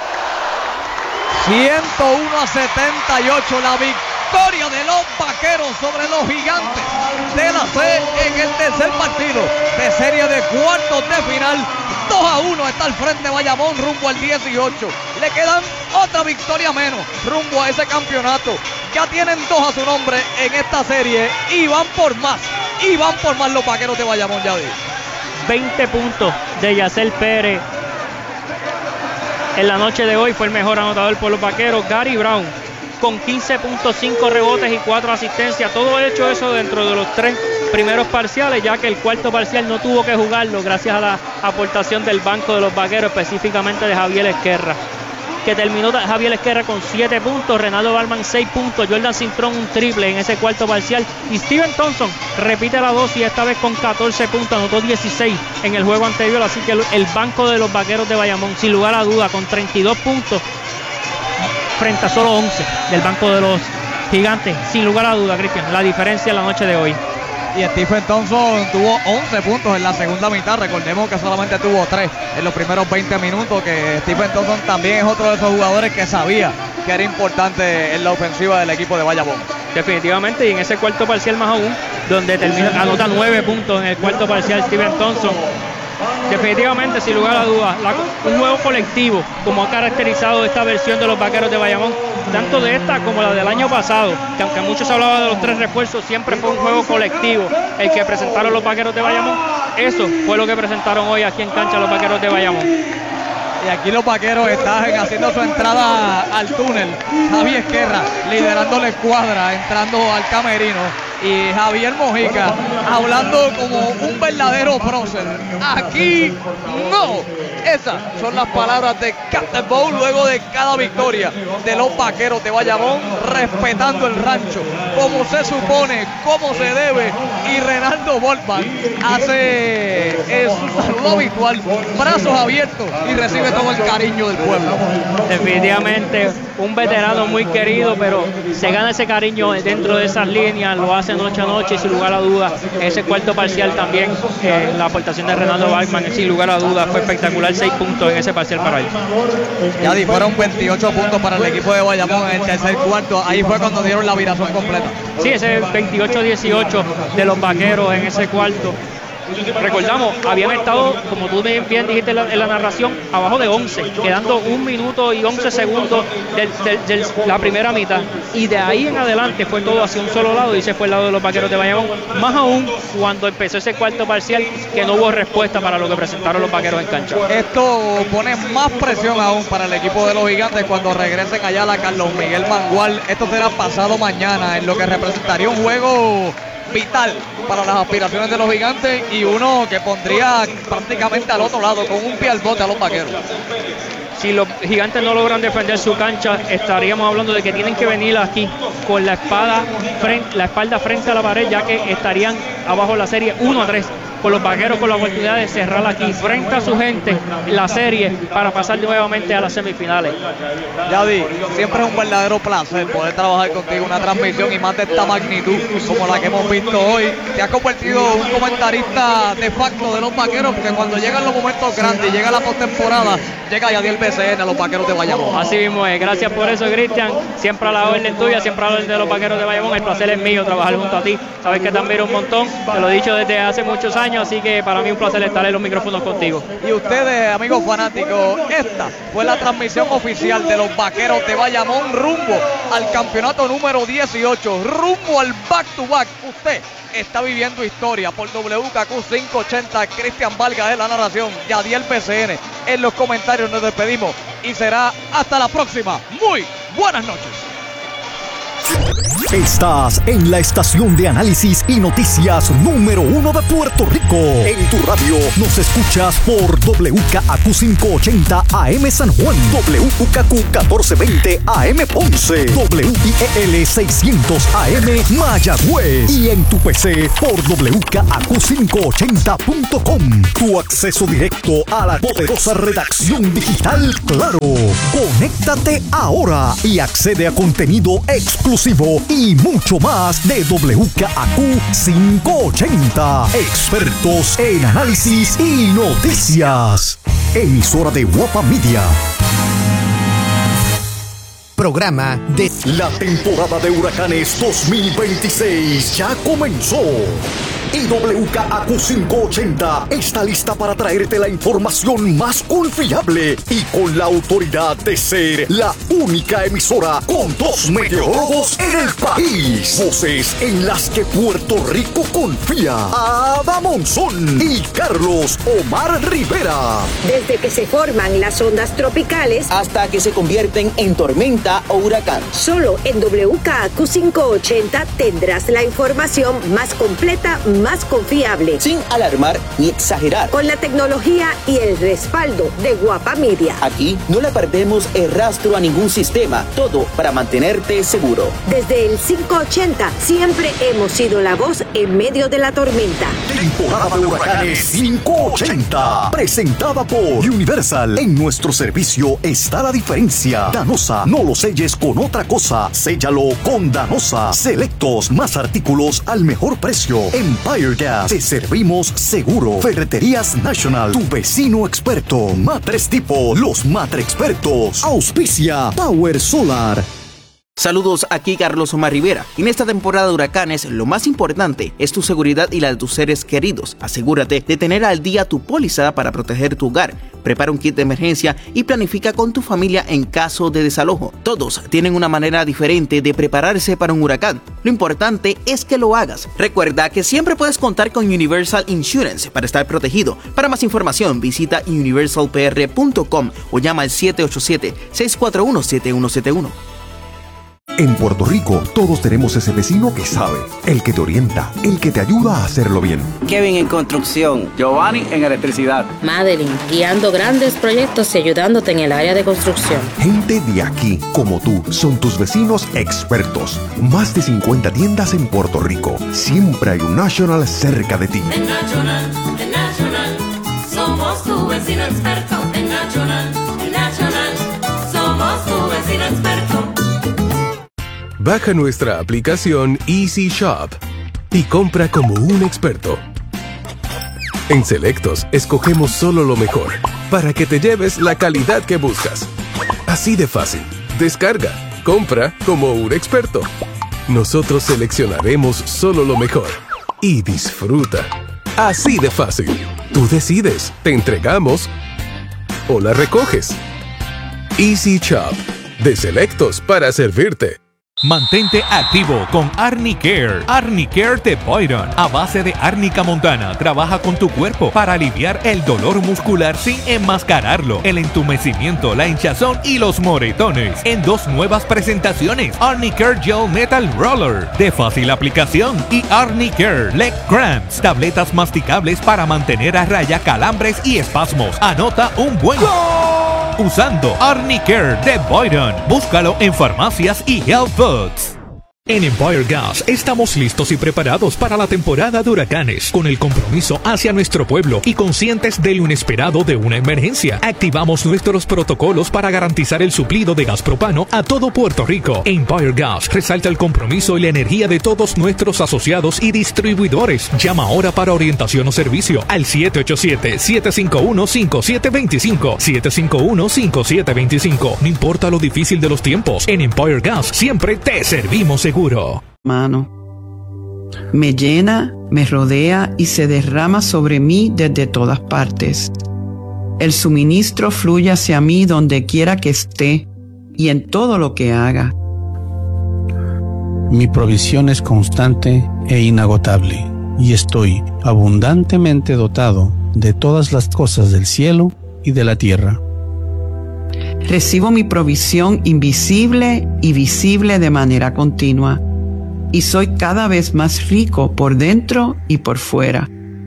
ciento uno a setenta y ocho, la victoria de los vaqueros sobre los gigantes de la C en el tercer partido de serie de cuartos de final. dos a uno está al frente Bayamón rumbo al dieciocho. Le quedan otra victoria menos rumbo a ese campeonato. Ya tienen dos a su nombre en esta serie y van por más. Y van por más los vaqueros de Bayamón, ya vi. veinte puntos de Yacel Pérez. En la noche de hoy fue el mejor anotador por los vaqueros. Gary Brown con quince punto cinco rebotes y cuatro asistencias. Todo hecho eso dentro de los tres primeros parciales, ya que el cuarto parcial no tuvo que jugarlo gracias a la aportación del banco de los vaqueros, específicamente de Javier Esquerra, que terminó Javier Esquerra con siete puntos, Renaldo Balman seis puntos, Jordan Cintrón un triple en ese cuarto parcial, y Stephen Thompson repite la dosis esta vez con catorce puntos, anotó dieciséis en el juego anterior, así que el, el banco de los vaqueros de Bayamón, sin lugar a duda, con treinta y dos puntos frente a solo once del banco de los gigantes, sin lugar a duda, Cristian, la diferencia en la noche de hoy. Y Stephen Thompson tuvo once puntos en la segunda mitad. Recordemos que solamente tuvo tres en los primeros veinte minutos. Que Stephen Thompson también es otro de esos jugadores que sabía que era importante en la ofensiva del equipo de Bayamón. Definitivamente, y en ese cuarto parcial más aún, donde termina, anota nueve puntos en el cuarto parcial Stephen Thompson. Definitivamente, sin lugar a dudas, la, un juego colectivo, como ha caracterizado esta versión de los vaqueros de Bayamón, tanto de esta como la del año pasado, que aunque muchos hablaban de los tres refuerzos, siempre fue un juego colectivo el que presentaron los vaqueros de Bayamón. Eso fue lo que presentaron hoy aquí en cancha los vaqueros de Bayamón. Y aquí los vaqueros están haciendo su entrada al túnel. Javier Esquerra liderando la escuadra, entrando al camerino. Y Javier Mojica hablando como un verdadero prócer. Aquí no. Esas son las palabras de Captain Bowl luego de cada victoria de los vaqueros de Bayamón, respetando el rancho como se supone, como se debe. Y Renaldo Voltman hace eh, su saludo habitual, brazos abiertos, y recibe todo el cariño del pueblo. Definitivamente un veterano muy querido, pero se gana ese cariño dentro de esas líneas, lo hace noche a noche, y sin lugar a dudas ese cuarto parcial también, eh, la aportación de Renaldo Balman, sin lugar a dudas fue espectacular, seis puntos en ese parcial para él. Ya fueron veintiocho puntos para el equipo de Bayamón en el tercer cuarto. Ahí fue cuando dieron la viración completa. Sí, ese veintiocho dieciocho de los vaqueros en ese cuarto. Recordamos, habían estado, como tú bien dijiste en la, en la narración, abajo de once, quedando un minuto y once segundos de la primera mitad, y de ahí en adelante fue todo hacia un solo lado, y ese fue el lado de los vaqueros de Bayamón, más aún cuando empezó ese cuarto parcial, que no hubo respuesta para lo que presentaron los vaqueros en cancha. Esto pone más presión aún para el equipo de los gigantes cuando regresen allá a la Carlos Miguel Mangual. Esto será pasado mañana, en lo que representaría un juego vital para las aspiraciones de los gigantes, y uno que pondría prácticamente al otro lado con un pie al bote a los vaqueros. Si los gigantes no logran defender su cancha, estaríamos hablando de que tienen que venir aquí con la espada frente, la espalda frente a la pared, ya que estarían abajo la serie uno a tres, con los vaqueros con la oportunidad de cerrar aquí frente a su gente la serie para pasar nuevamente a las semifinales. Yadi, siempre es un verdadero placer poder trabajar contigo, una transmisión y más de esta magnitud como la que hemos visto hoy. Te has convertido en un comentarista de facto de los vaqueros, porque cuando llegan los momentos grandes, llega la postemporada, llega Yadiel B C N a los vaqueros de Bayamón. Así mismo es, gracias por eso, Cristian, siempre a la orden tuya, siempre a la orden de los vaqueros de Bayamón. El placer es mío trabajar junto a ti, sabes que te admiro un montón, te lo he dicho desde hace muchos años, año, así que para mí un placer estar en los micrófonos contigo. Y ustedes, amigos fanáticos, esta fue la transmisión oficial de los Vaqueros de Bayamón rumbo al campeonato número dieciocho, rumbo al back to back. Usted está viviendo historia por W K Q quinientos ochenta. Cristian Vargas de la narración, Yadiel P C N en los comentarios. Nos despedimos y será hasta la próxima. Muy buenas noches. Estás en la estación de análisis y noticias número uno de Puerto Rico. En tu radio nos escuchas por W K Q quinientos ochenta A M San Juan, W K Q catorce veinte A M Ponce, W I E L seiscientos A M Mayagüez y en tu P C por W K Q quinientos ochenta punto com. Tu acceso directo a la poderosa redacción digital Claro. Conéctate ahora y accede a contenido exclusivo y mucho más de W K Q quinientos ochenta. Expertos en análisis y noticias. Emisora de Guapa Media. Programa de la temporada de huracanes dos mil veintiséis ya comenzó. Y W K Q quinientos ochenta está lista para traerte la información más confiable y con la autoridad de ser la única emisora con dos meteorólogos en el país. Voces en las que Puerto Rico confía. Ada Monzón y Carlos Omar Rivera. Desde que se forman las ondas tropicales hasta que se convierten en tormenta o huracán. Solo en W K Q quinientos ochenta tendrás la información más completa, más confiable, sin alarmar ni exagerar, con la tecnología y el respaldo de Guapa Media. Aquí no le perdemos el rastro a ningún sistema, todo para mantenerte seguro. Desde el quinientos ochenta siempre hemos sido la voz en medio de la tormenta. Temporada de huracanes quinientos ochenta, presentada por Universal. En nuestro servicio está la diferencia. Danosa, no lo selles con otra cosa, séllalo con Danosa. Selectos, más artículos al mejor precio. Empire Gas, te servimos seguro. Ferreterías National, tu vecino experto. Matres Tipo, los Matre Expertos. Auspicia Power Solar. Saludos, aquí Carlos Omar Rivera. En esta temporada de huracanes, lo más importante es tu seguridad y la de tus seres queridos. Asegúrate de tener al día tu póliza para proteger tu hogar. Prepara un kit de emergencia y planifica con tu familia en caso de desalojo. Todos tienen una manera diferente de prepararse para un huracán. Lo importante es que lo hagas. Recuerda que siempre puedes contar con Universal Insurance para estar protegido. Para más información, visita universal p r punto com o llama al siete ocho siete, seis cuatro uno, siete uno siete uno. En Puerto Rico, todos tenemos ese vecino que sabe, el que te orienta, el que te ayuda a hacerlo bien. Kevin en construcción, Giovanni en electricidad, Madeline guiando grandes proyectos y ayudándote en el área de construcción. Gente de aquí, como tú, son tus vecinos expertos. Más de cincuenta tiendas en Puerto Rico. Siempre hay un National cerca de ti. En National, en National, somos tu vecino experto. En National, en National, somos tu vecino experto. Baja nuestra aplicación Easy Shop y compra como un experto. En Selectos, escogemos solo lo mejor para que te lleves la calidad que buscas. Así de fácil. Descarga, compra como un experto. Nosotros seleccionaremos solo lo mejor y disfruta. Así de fácil. Tú decides, te entregamos o la recoges. Easy Shop, de Selectos para servirte. Mantente activo con Arnicare. Arnicare de Boyron. A base de árnica montana, trabaja con tu cuerpo para aliviar el dolor muscular sin enmascararlo, el entumecimiento, la hinchazón y los moretones. En dos nuevas presentaciones: Arnicare Gel Metal Roller, de fácil aplicación, y Arnicare Leg Cramps, tabletas masticables para mantener a raya calambres y espasmos. Anota un buen ¡Gol! Usando Arnicare de Boyron. Búscalo en farmacias y health foods. En Empire Gas estamos listos y preparados para la temporada de huracanes, con el compromiso hacia nuestro pueblo y conscientes de lo inesperado de una emergencia. Activamos nuestros protocolos para garantizar el suplido de gas propano a todo Puerto Rico. Empire Gas resalta el compromiso y la energía de todos nuestros asociados y distribuidores. Llama ahora para orientación o servicio al siete ocho siete, siete cinco uno, cinco siete dos cinco, siete cinco uno, cinco siete dos cinco. No importa lo difícil de los tiempos, en Empire Gas siempre te servimos seguro. Mano, Me llena, me rodea y se derrama sobre mí desde todas partes. El suministro fluye hacia mí donde quiera que esté y en todo lo que haga. Mi provisión es constante e inagotable, y estoy abundantemente dotado de todas las cosas del cielo y de la tierra. Recibo mi provisión invisible y visible de manera continua, y soy cada vez más rico por dentro y por fuera.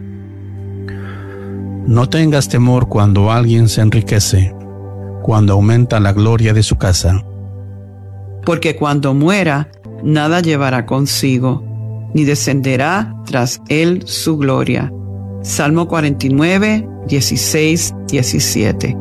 No tengas temor cuando alguien se enriquece, cuando aumenta la gloria de su casa. Porque cuando muera, nada llevará consigo, ni descenderá tras él su gloria. Salmo cuarenta y nueve, dieciséis, diecisiete.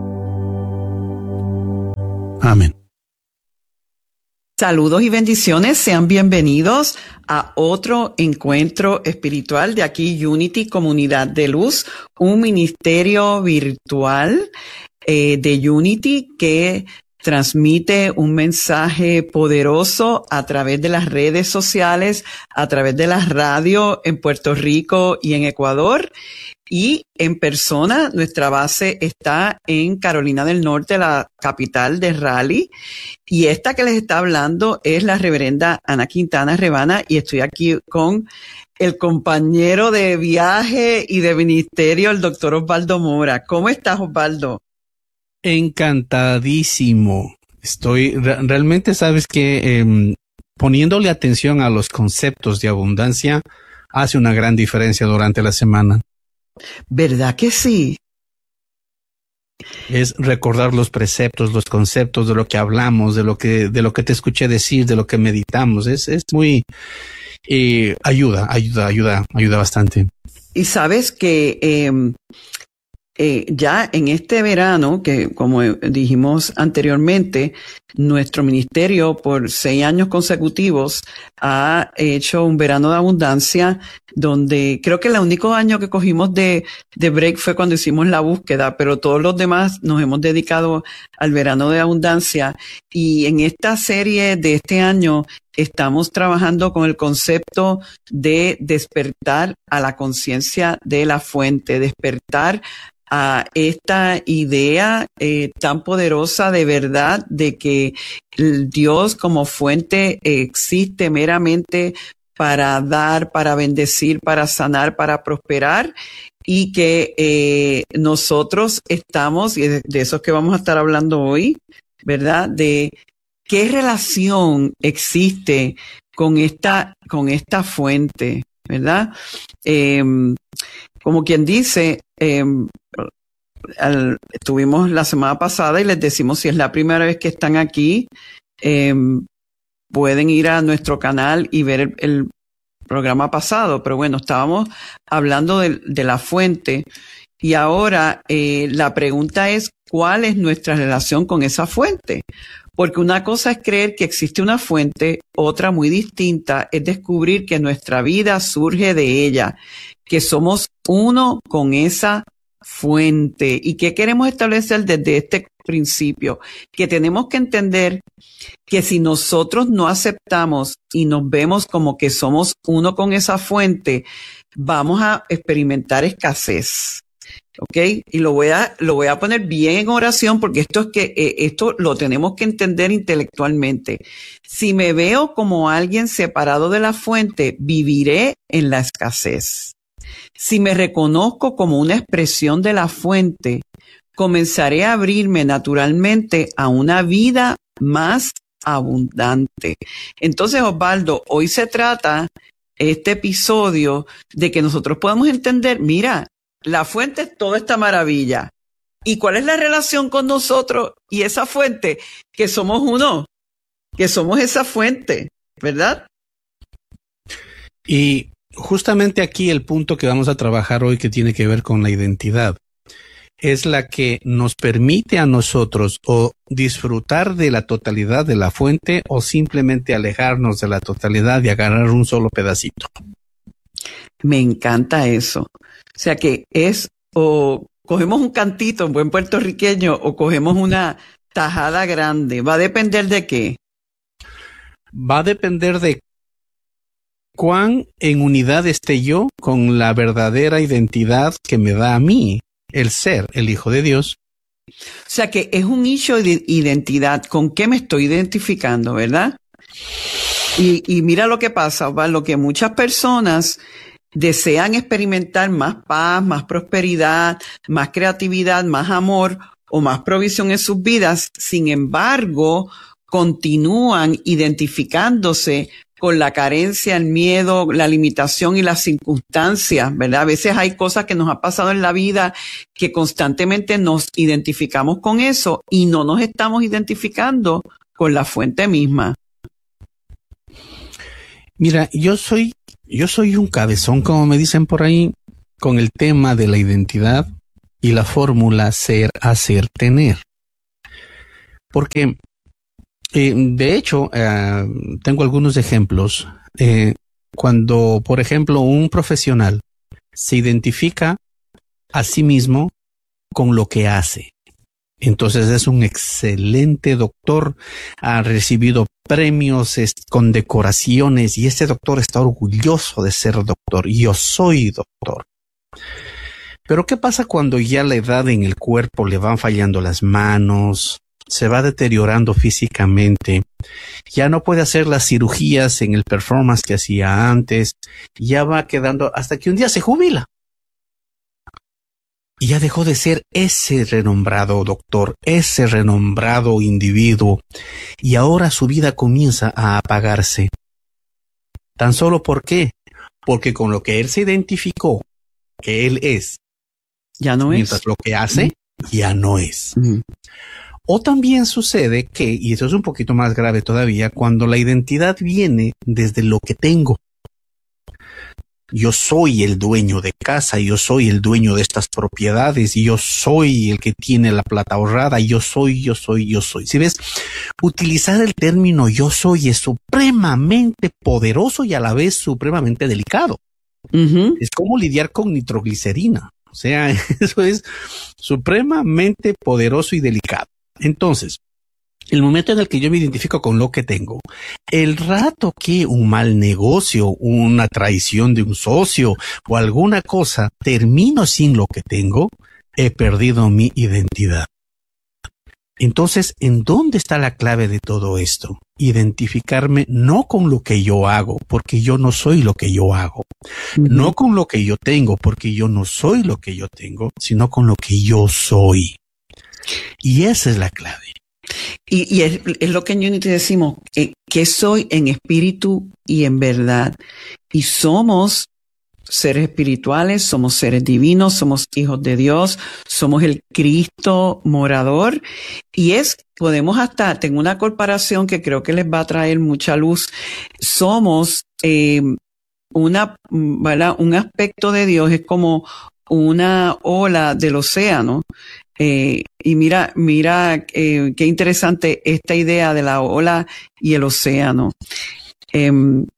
Amén. Saludos y bendiciones, sean bienvenidos a otro encuentro espiritual de aquí Unity Comunidad de Luz, un ministerio virtual eh, de Unity que transmite un mensaje poderoso a través de las redes sociales, a través de la radio en Puerto Rico y en Ecuador. Y en persona, nuestra base está en Carolina del Norte, la capital de Raleigh. Y esta que les está hablando es la reverenda Ana Quintana Rebana, y estoy aquí con el compañero de viaje y de ministerio, el doctor Osvaldo Mora. ¿Cómo estás, Osvaldo? Encantadísimo. Estoy, re- realmente sabes que eh, poniéndole atención a los conceptos de abundancia hace una gran diferencia durante la semana. ¿Verdad que sí? Es recordar los preceptos, los conceptos de lo que hablamos, de lo que, de lo que te escuché decir, de lo que meditamos. Es, es muy, eh, ayuda, ayuda, ayuda, ayuda bastante. Y sabes que eh, eh, ya en este verano, que como dijimos anteriormente, nuestro ministerio por seis años consecutivos ha hecho un verano de abundancia, donde creo que el único año que cogimos de, de break fue cuando hicimos la búsqueda, pero todos los demás nos hemos dedicado al verano de abundancia. Y en esta serie de este año estamos trabajando con el concepto de despertar a la conciencia de la fuente, despertar a esta idea eh, tan poderosa de verdad de que el Dios como fuente existe meramente para dar, para bendecir, para sanar, para prosperar, y que eh, nosotros estamos, y de, de eso es que vamos a estar hablando hoy, ¿verdad? De qué relación existe con esta, con esta fuente, ¿verdad? Eh, como quien dice, eh, al, estuvimos la semana pasada y les decimos, si es la primera vez que están aquí, eh, pueden ir a nuestro canal y ver el, el programa pasado. Pero bueno, estábamos hablando de, de la fuente, y ahora eh, la pregunta es, ¿cuál es nuestra relación con esa fuente? Porque una cosa es creer que existe una fuente, otra muy distinta es descubrir que nuestra vida surge de ella, que somos uno con esa fuente. ¿Y qué queremos establecer desde este principio? Que tenemos que entender que si nosotros no aceptamos y nos vemos como que somos uno con esa fuente, vamos a experimentar escasez. ¿Ok? Y lo voy a, lo voy a poner bien en oración, porque esto es que, eh, esto lo tenemos que entender intelectualmente. Si me veo como alguien separado de la fuente, viviré en la escasez. Si me reconozco como una expresión de la fuente, comenzaré a abrirme naturalmente a una vida más abundante. Entonces, Osvaldo, hoy se trata este episodio de que nosotros podamos entender, mira, la fuente es toda esta maravilla. ¿Y cuál es la relación con nosotros y esa fuente? Que somos uno, que somos esa fuente, ¿verdad? Y justamente aquí el punto que vamos a trabajar hoy, que tiene que ver con la identidad, es la que nos permite a nosotros o disfrutar de la totalidad de la fuente o simplemente alejarnos de la totalidad y agarrar un solo pedacito. Me encanta eso. O sea que es o cogemos un cantito en buen puertorriqueño o cogemos una tajada grande. ¿Va a depender de qué? Va a depender de cuán en unidad esté yo con la verdadera identidad que me da a mí el ser, el Hijo de Dios. O sea que es un issue de identidad. ¿Con qué me estoy identificando, verdad? Y, y mira lo que pasa, ¿va? Lo que muchas personas desean experimentar más paz, más prosperidad, más creatividad, más amor o más provisión en sus vidas. Sin embargo, continúan identificándose con la carencia, el miedo, la limitación y las circunstancias, ¿verdad? A veces hay cosas que nos ha pasado en la vida que constantemente nos identificamos con eso y no nos estamos identificando con la fuente misma. Mira, yo soy, yo soy un cabezón, como me dicen por ahí, con el tema de la identidad y la fórmula ser, hacer, tener. Porque Eh, de hecho, eh, tengo algunos ejemplos. Eh, cuando, por ejemplo, un profesional se identifica a sí mismo con lo que hace, entonces es un excelente doctor, ha recibido premios, es, condecoraciones, y este doctor está orgulloso de ser doctor. Yo soy doctor. Pero ¿qué pasa cuando ya la edad en el cuerpo le van fallando las manos? Se va deteriorando físicamente, ya no puede hacer las cirugías en el performance que hacía antes, ya va quedando hasta que un día se jubila. Y ya dejó de ser ese renombrado doctor, ese renombrado individuo, y ahora su vida comienza a apagarse. ¿Tan solo por qué? Porque con lo que él se identificó, que él es, ya no mientras es. Lo que hace, ya no es. Uh-huh. O también sucede que, y eso es un poquito más grave todavía, cuando la identidad viene desde lo que tengo. Yo soy el dueño de casa, yo soy el dueño de estas propiedades, y yo soy el que tiene la plata ahorrada, yo soy, yo soy, yo soy. Si ves, utilizar el término yo soy es supremamente poderoso y a la vez supremamente delicado. Uh-huh. Es como lidiar con nitroglicerina. O sea, eso es supremamente poderoso y delicado. Entonces, el momento en el que yo me identifico con lo que tengo, el rato que un mal negocio, una traición de un socio o alguna cosa termino sin lo que tengo, he perdido mi identidad. Entonces, ¿en dónde está la clave de todo esto? Identificarme no con lo que yo hago, porque yo no soy lo que yo hago. Uh-huh. No con lo que yo tengo, porque yo no soy lo que yo tengo, sino con lo que yo soy. Y esa es la clave. Y, y es, es lo que en Unity decimos, eh, que soy en espíritu y en verdad. Y somos seres espirituales, somos seres divinos, somos hijos de Dios, somos el Cristo morador. Y es, podemos hasta, tengo una comparación que creo que les va a traer mucha luz. Somos eh, una, ¿verdad? Un aspecto de Dios, es como una ola del océano. Eh, y mira, mira eh, qué interesante esta idea de la ola y el océano. Eh,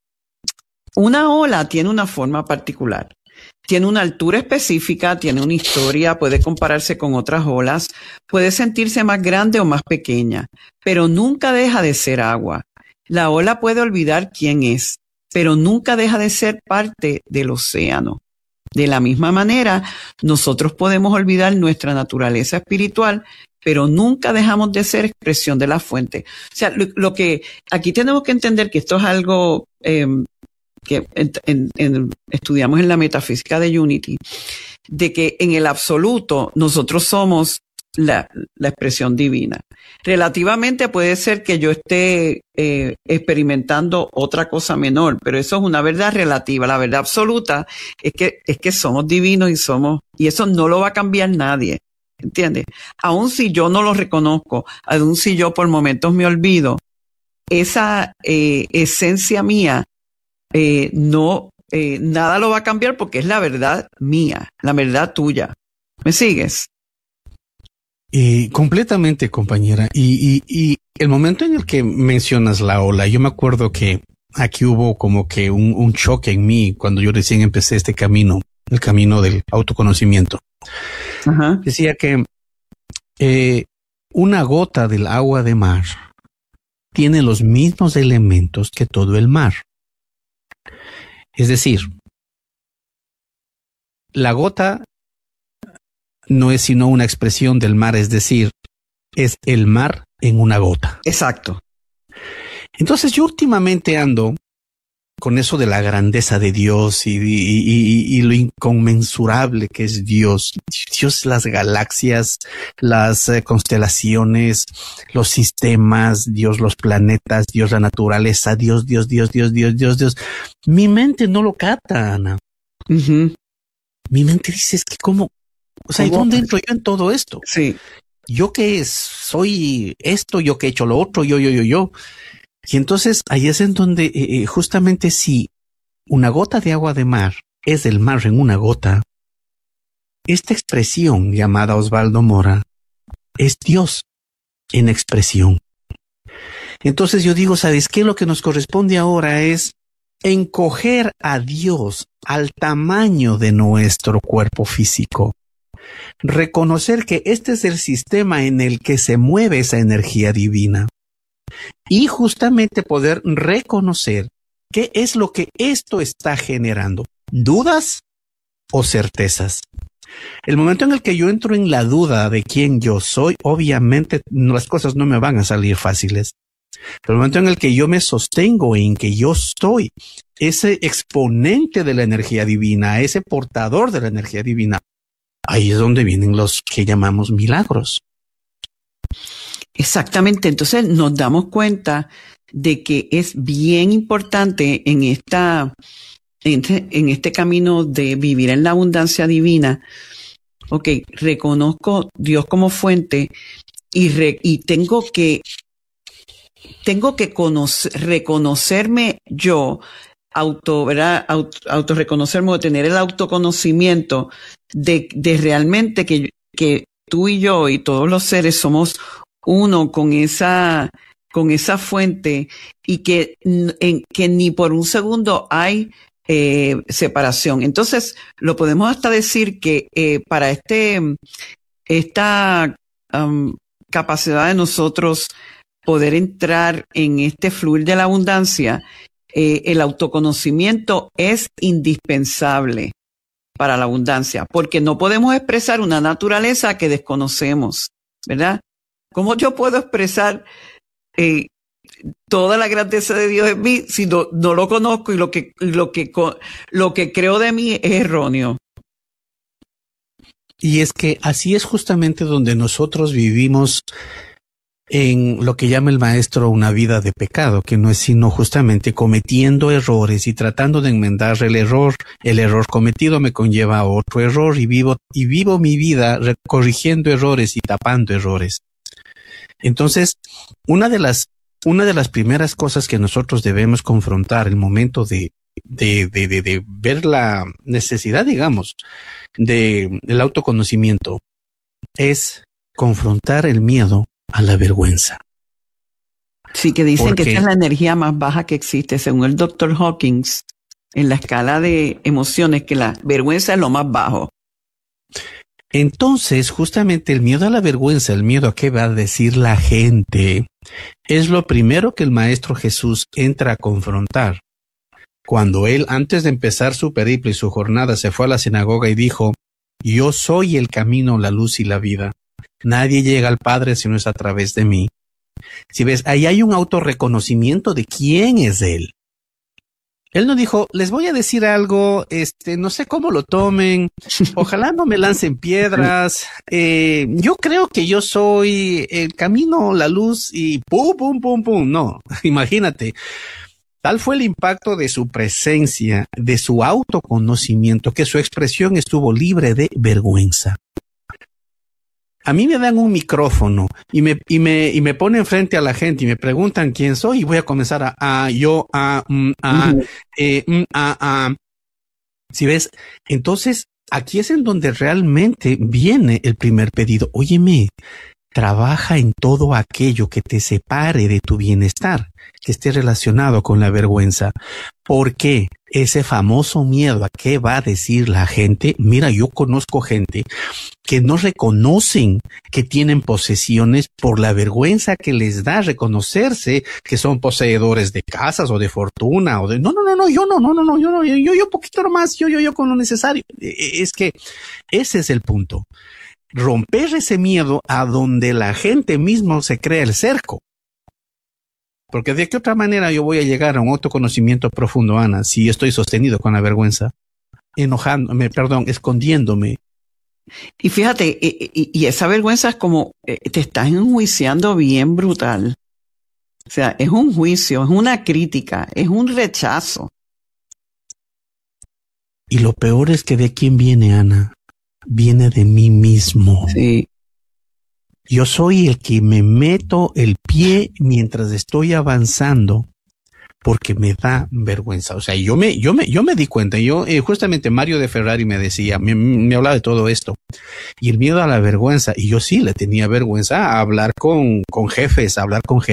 una ola tiene una forma particular, tiene una altura específica, tiene una historia, puede compararse con otras olas, puede sentirse más grande o más pequeña, pero nunca deja de ser agua. La ola puede olvidar quién es, pero nunca deja de ser parte del océano. De la misma manera, nosotros podemos olvidar nuestra naturaleza espiritual, pero nunca dejamos de ser expresión de la fuente. O sea, lo, lo que aquí tenemos que entender que esto es algo eh, que en, en, en, estudiamos en la metafísica de Unity, de que en el absoluto nosotros somos la, la expresión divina. Relativamente puede ser que yo esté eh, experimentando otra cosa menor, pero eso es una verdad relativa. La verdad absoluta es que, es que somos divinos y somos, y eso no lo va a cambiar nadie, ¿entiendes? Aun si yo no lo reconozco, aun si yo por momentos me olvido, esa eh, esencia mía, eh, no, eh, nada lo va a cambiar porque es la verdad mía, la verdad tuya. ¿Me sigues? Eh, completamente, compañera. Y, y, y el momento en el que mencionas la ola, yo me acuerdo que aquí hubo como que un, un choque en mí cuando yo recién empecé este camino, el camino del autoconocimiento. Ajá. Decía que eh, una gota del agua de mar tiene los mismos elementos que todo el mar. Es decir, la gota no es sino una expresión del mar, es decir, es el mar en una gota. Exacto. Entonces yo últimamente ando con eso de la grandeza de Dios y, y, y, y lo inconmensurable que es Dios. Dios, las galaxias, las eh, constelaciones, los sistemas, Dios, los planetas, Dios, la naturaleza, Dios, Dios, Dios, Dios, Dios, Dios, Dios. Mi mente no lo capta, Ana. Uh-huh. Mi mente dice, es que cómo, o sea, ¿y dónde entro yo en todo esto? Sí. Yo que soy esto, yo que he hecho lo otro, yo, yo, yo, yo. Y entonces ahí es en donde eh, justamente si una gota de agua de mar es del mar en una gota, esta expresión llamada Osvaldo Mora es Dios en expresión. Entonces yo digo, ¿sabes qué? Lo que nos corresponde ahora es encoger a Dios al tamaño de nuestro cuerpo físico. Reconocer que este es el sistema en el que se mueve esa energía divina. Y justamente poder reconocer qué es lo que esto está generando. ¿Dudas o certezas? El momento en el que yo entro en la duda de quién yo soy, obviamente las cosas no me van a salir fáciles. Pero el momento en el que yo me sostengo en que yo soy ese exponente de la energía divina, ese portador de la energía divina, ahí es donde vienen los que llamamos milagros. Exactamente. Entonces nos damos cuenta de que es bien importante en esta, en este, en este camino de vivir en la abundancia divina. Ok, reconozco Dios como fuente y, re, y tengo que, tengo que conocer, reconocerme yo, auto, ¿verdad? Auto, autorreconocerme o tener el autoconocimiento de, de realmente que, que tú y yo y todos los seres somos uno con esa, con esa fuente y que, en, que ni por un segundo hay eh, separación. Entonces, lo podemos hasta decir que eh, para este, esta um, capacidad de nosotros poder entrar en este fluir de la abundancia, eh, el autoconocimiento es indispensable para la abundancia, porque no podemos expresar una naturaleza que desconocemos, ¿verdad? ¿Cómo yo puedo expresar eh, toda la grandeza de Dios en mí si no, no lo conozco y lo que, y lo que, lo que creo de mí es erróneo? Y es que así es justamente donde nosotros vivimos en lo que llama el maestro una vida de pecado, que no es sino justamente cometiendo errores y tratando de enmendar el error. El error cometido me conlleva a otro error y vivo, y vivo mi vida corrigiendo errores y tapando errores. Entonces, una de las, una de las primeras cosas que nosotros debemos confrontar el momento de, de, de, de, de ver la necesidad, digamos, de, del autoconocimiento es confrontar el miedo a la vergüenza. Sí, que dicen Porque, que esta es la energía más baja que existe, según el doctor Hawkins, en la escala de emociones, que la vergüenza es lo más bajo. Entonces, justamente el miedo a la vergüenza, el miedo a qué va a decir la gente, es lo primero que el Maestro Jesús entra a confrontar. Cuando él, antes de empezar su periplo y su jornada, se fue a la sinagoga y dijo, yo soy el camino, la luz y la vida. Nadie llega al Padre si no es a través de mí. Si ves, ahí hay un autorreconocimiento de quién es él. Él no dijo, les voy a decir algo, este, no sé cómo lo tomen, ojalá no me lancen piedras, eh, yo creo que yo soy el camino, la luz y pum, pum, pum, pum. No, imagínate. Tal fue el impacto de su presencia, de su autoconocimiento, que su expresión estuvo libre de vergüenza. A mí me dan un micrófono y me, y me, y me ponen frente a la gente y me preguntan quién soy y voy a comenzar a, a yo, a, mm, a, uh-huh. eh, mm, a, a. Si ves, entonces aquí es en donde realmente viene el primer pedido. Óyeme, trabaja en todo aquello que te separe de tu bienestar, que esté relacionado con la vergüenza. ¿Por qué? Ese famoso miedo a qué va a decir la gente. Mira, yo conozco gente que no reconocen que tienen posesiones por la vergüenza que les da reconocerse que son poseedores de casas o de fortuna o de no, no, no, no, yo no, no, no, no, yo no, yo, yo, yo poquito nomás, yo, yo, yo con lo necesario. Es que ese es el punto. Romper ese miedo a donde la gente mismo se crea el cerco. Porque de qué otra manera yo voy a llegar a un autoconocimiento profundo, Ana, si estoy sostenido con la vergüenza, enojándome, perdón, escondiéndome. Y fíjate, y, y esa vergüenza es como, te estás enjuiciando bien brutal. O sea, es un juicio, es una crítica, es un rechazo. Y lo peor es que ¿de quién viene, Ana? Viene de mí mismo. Sí. Yo soy el que me meto el pie mientras estoy avanzando porque me da vergüenza. O sea, yo me, yo me, yo me di cuenta. Yo, eh, justamente Mario de Ferrari me decía, me, me hablaba de todo esto y el miedo a la vergüenza. Y yo sí le tenía vergüenza a hablar con, con jefes, a hablar con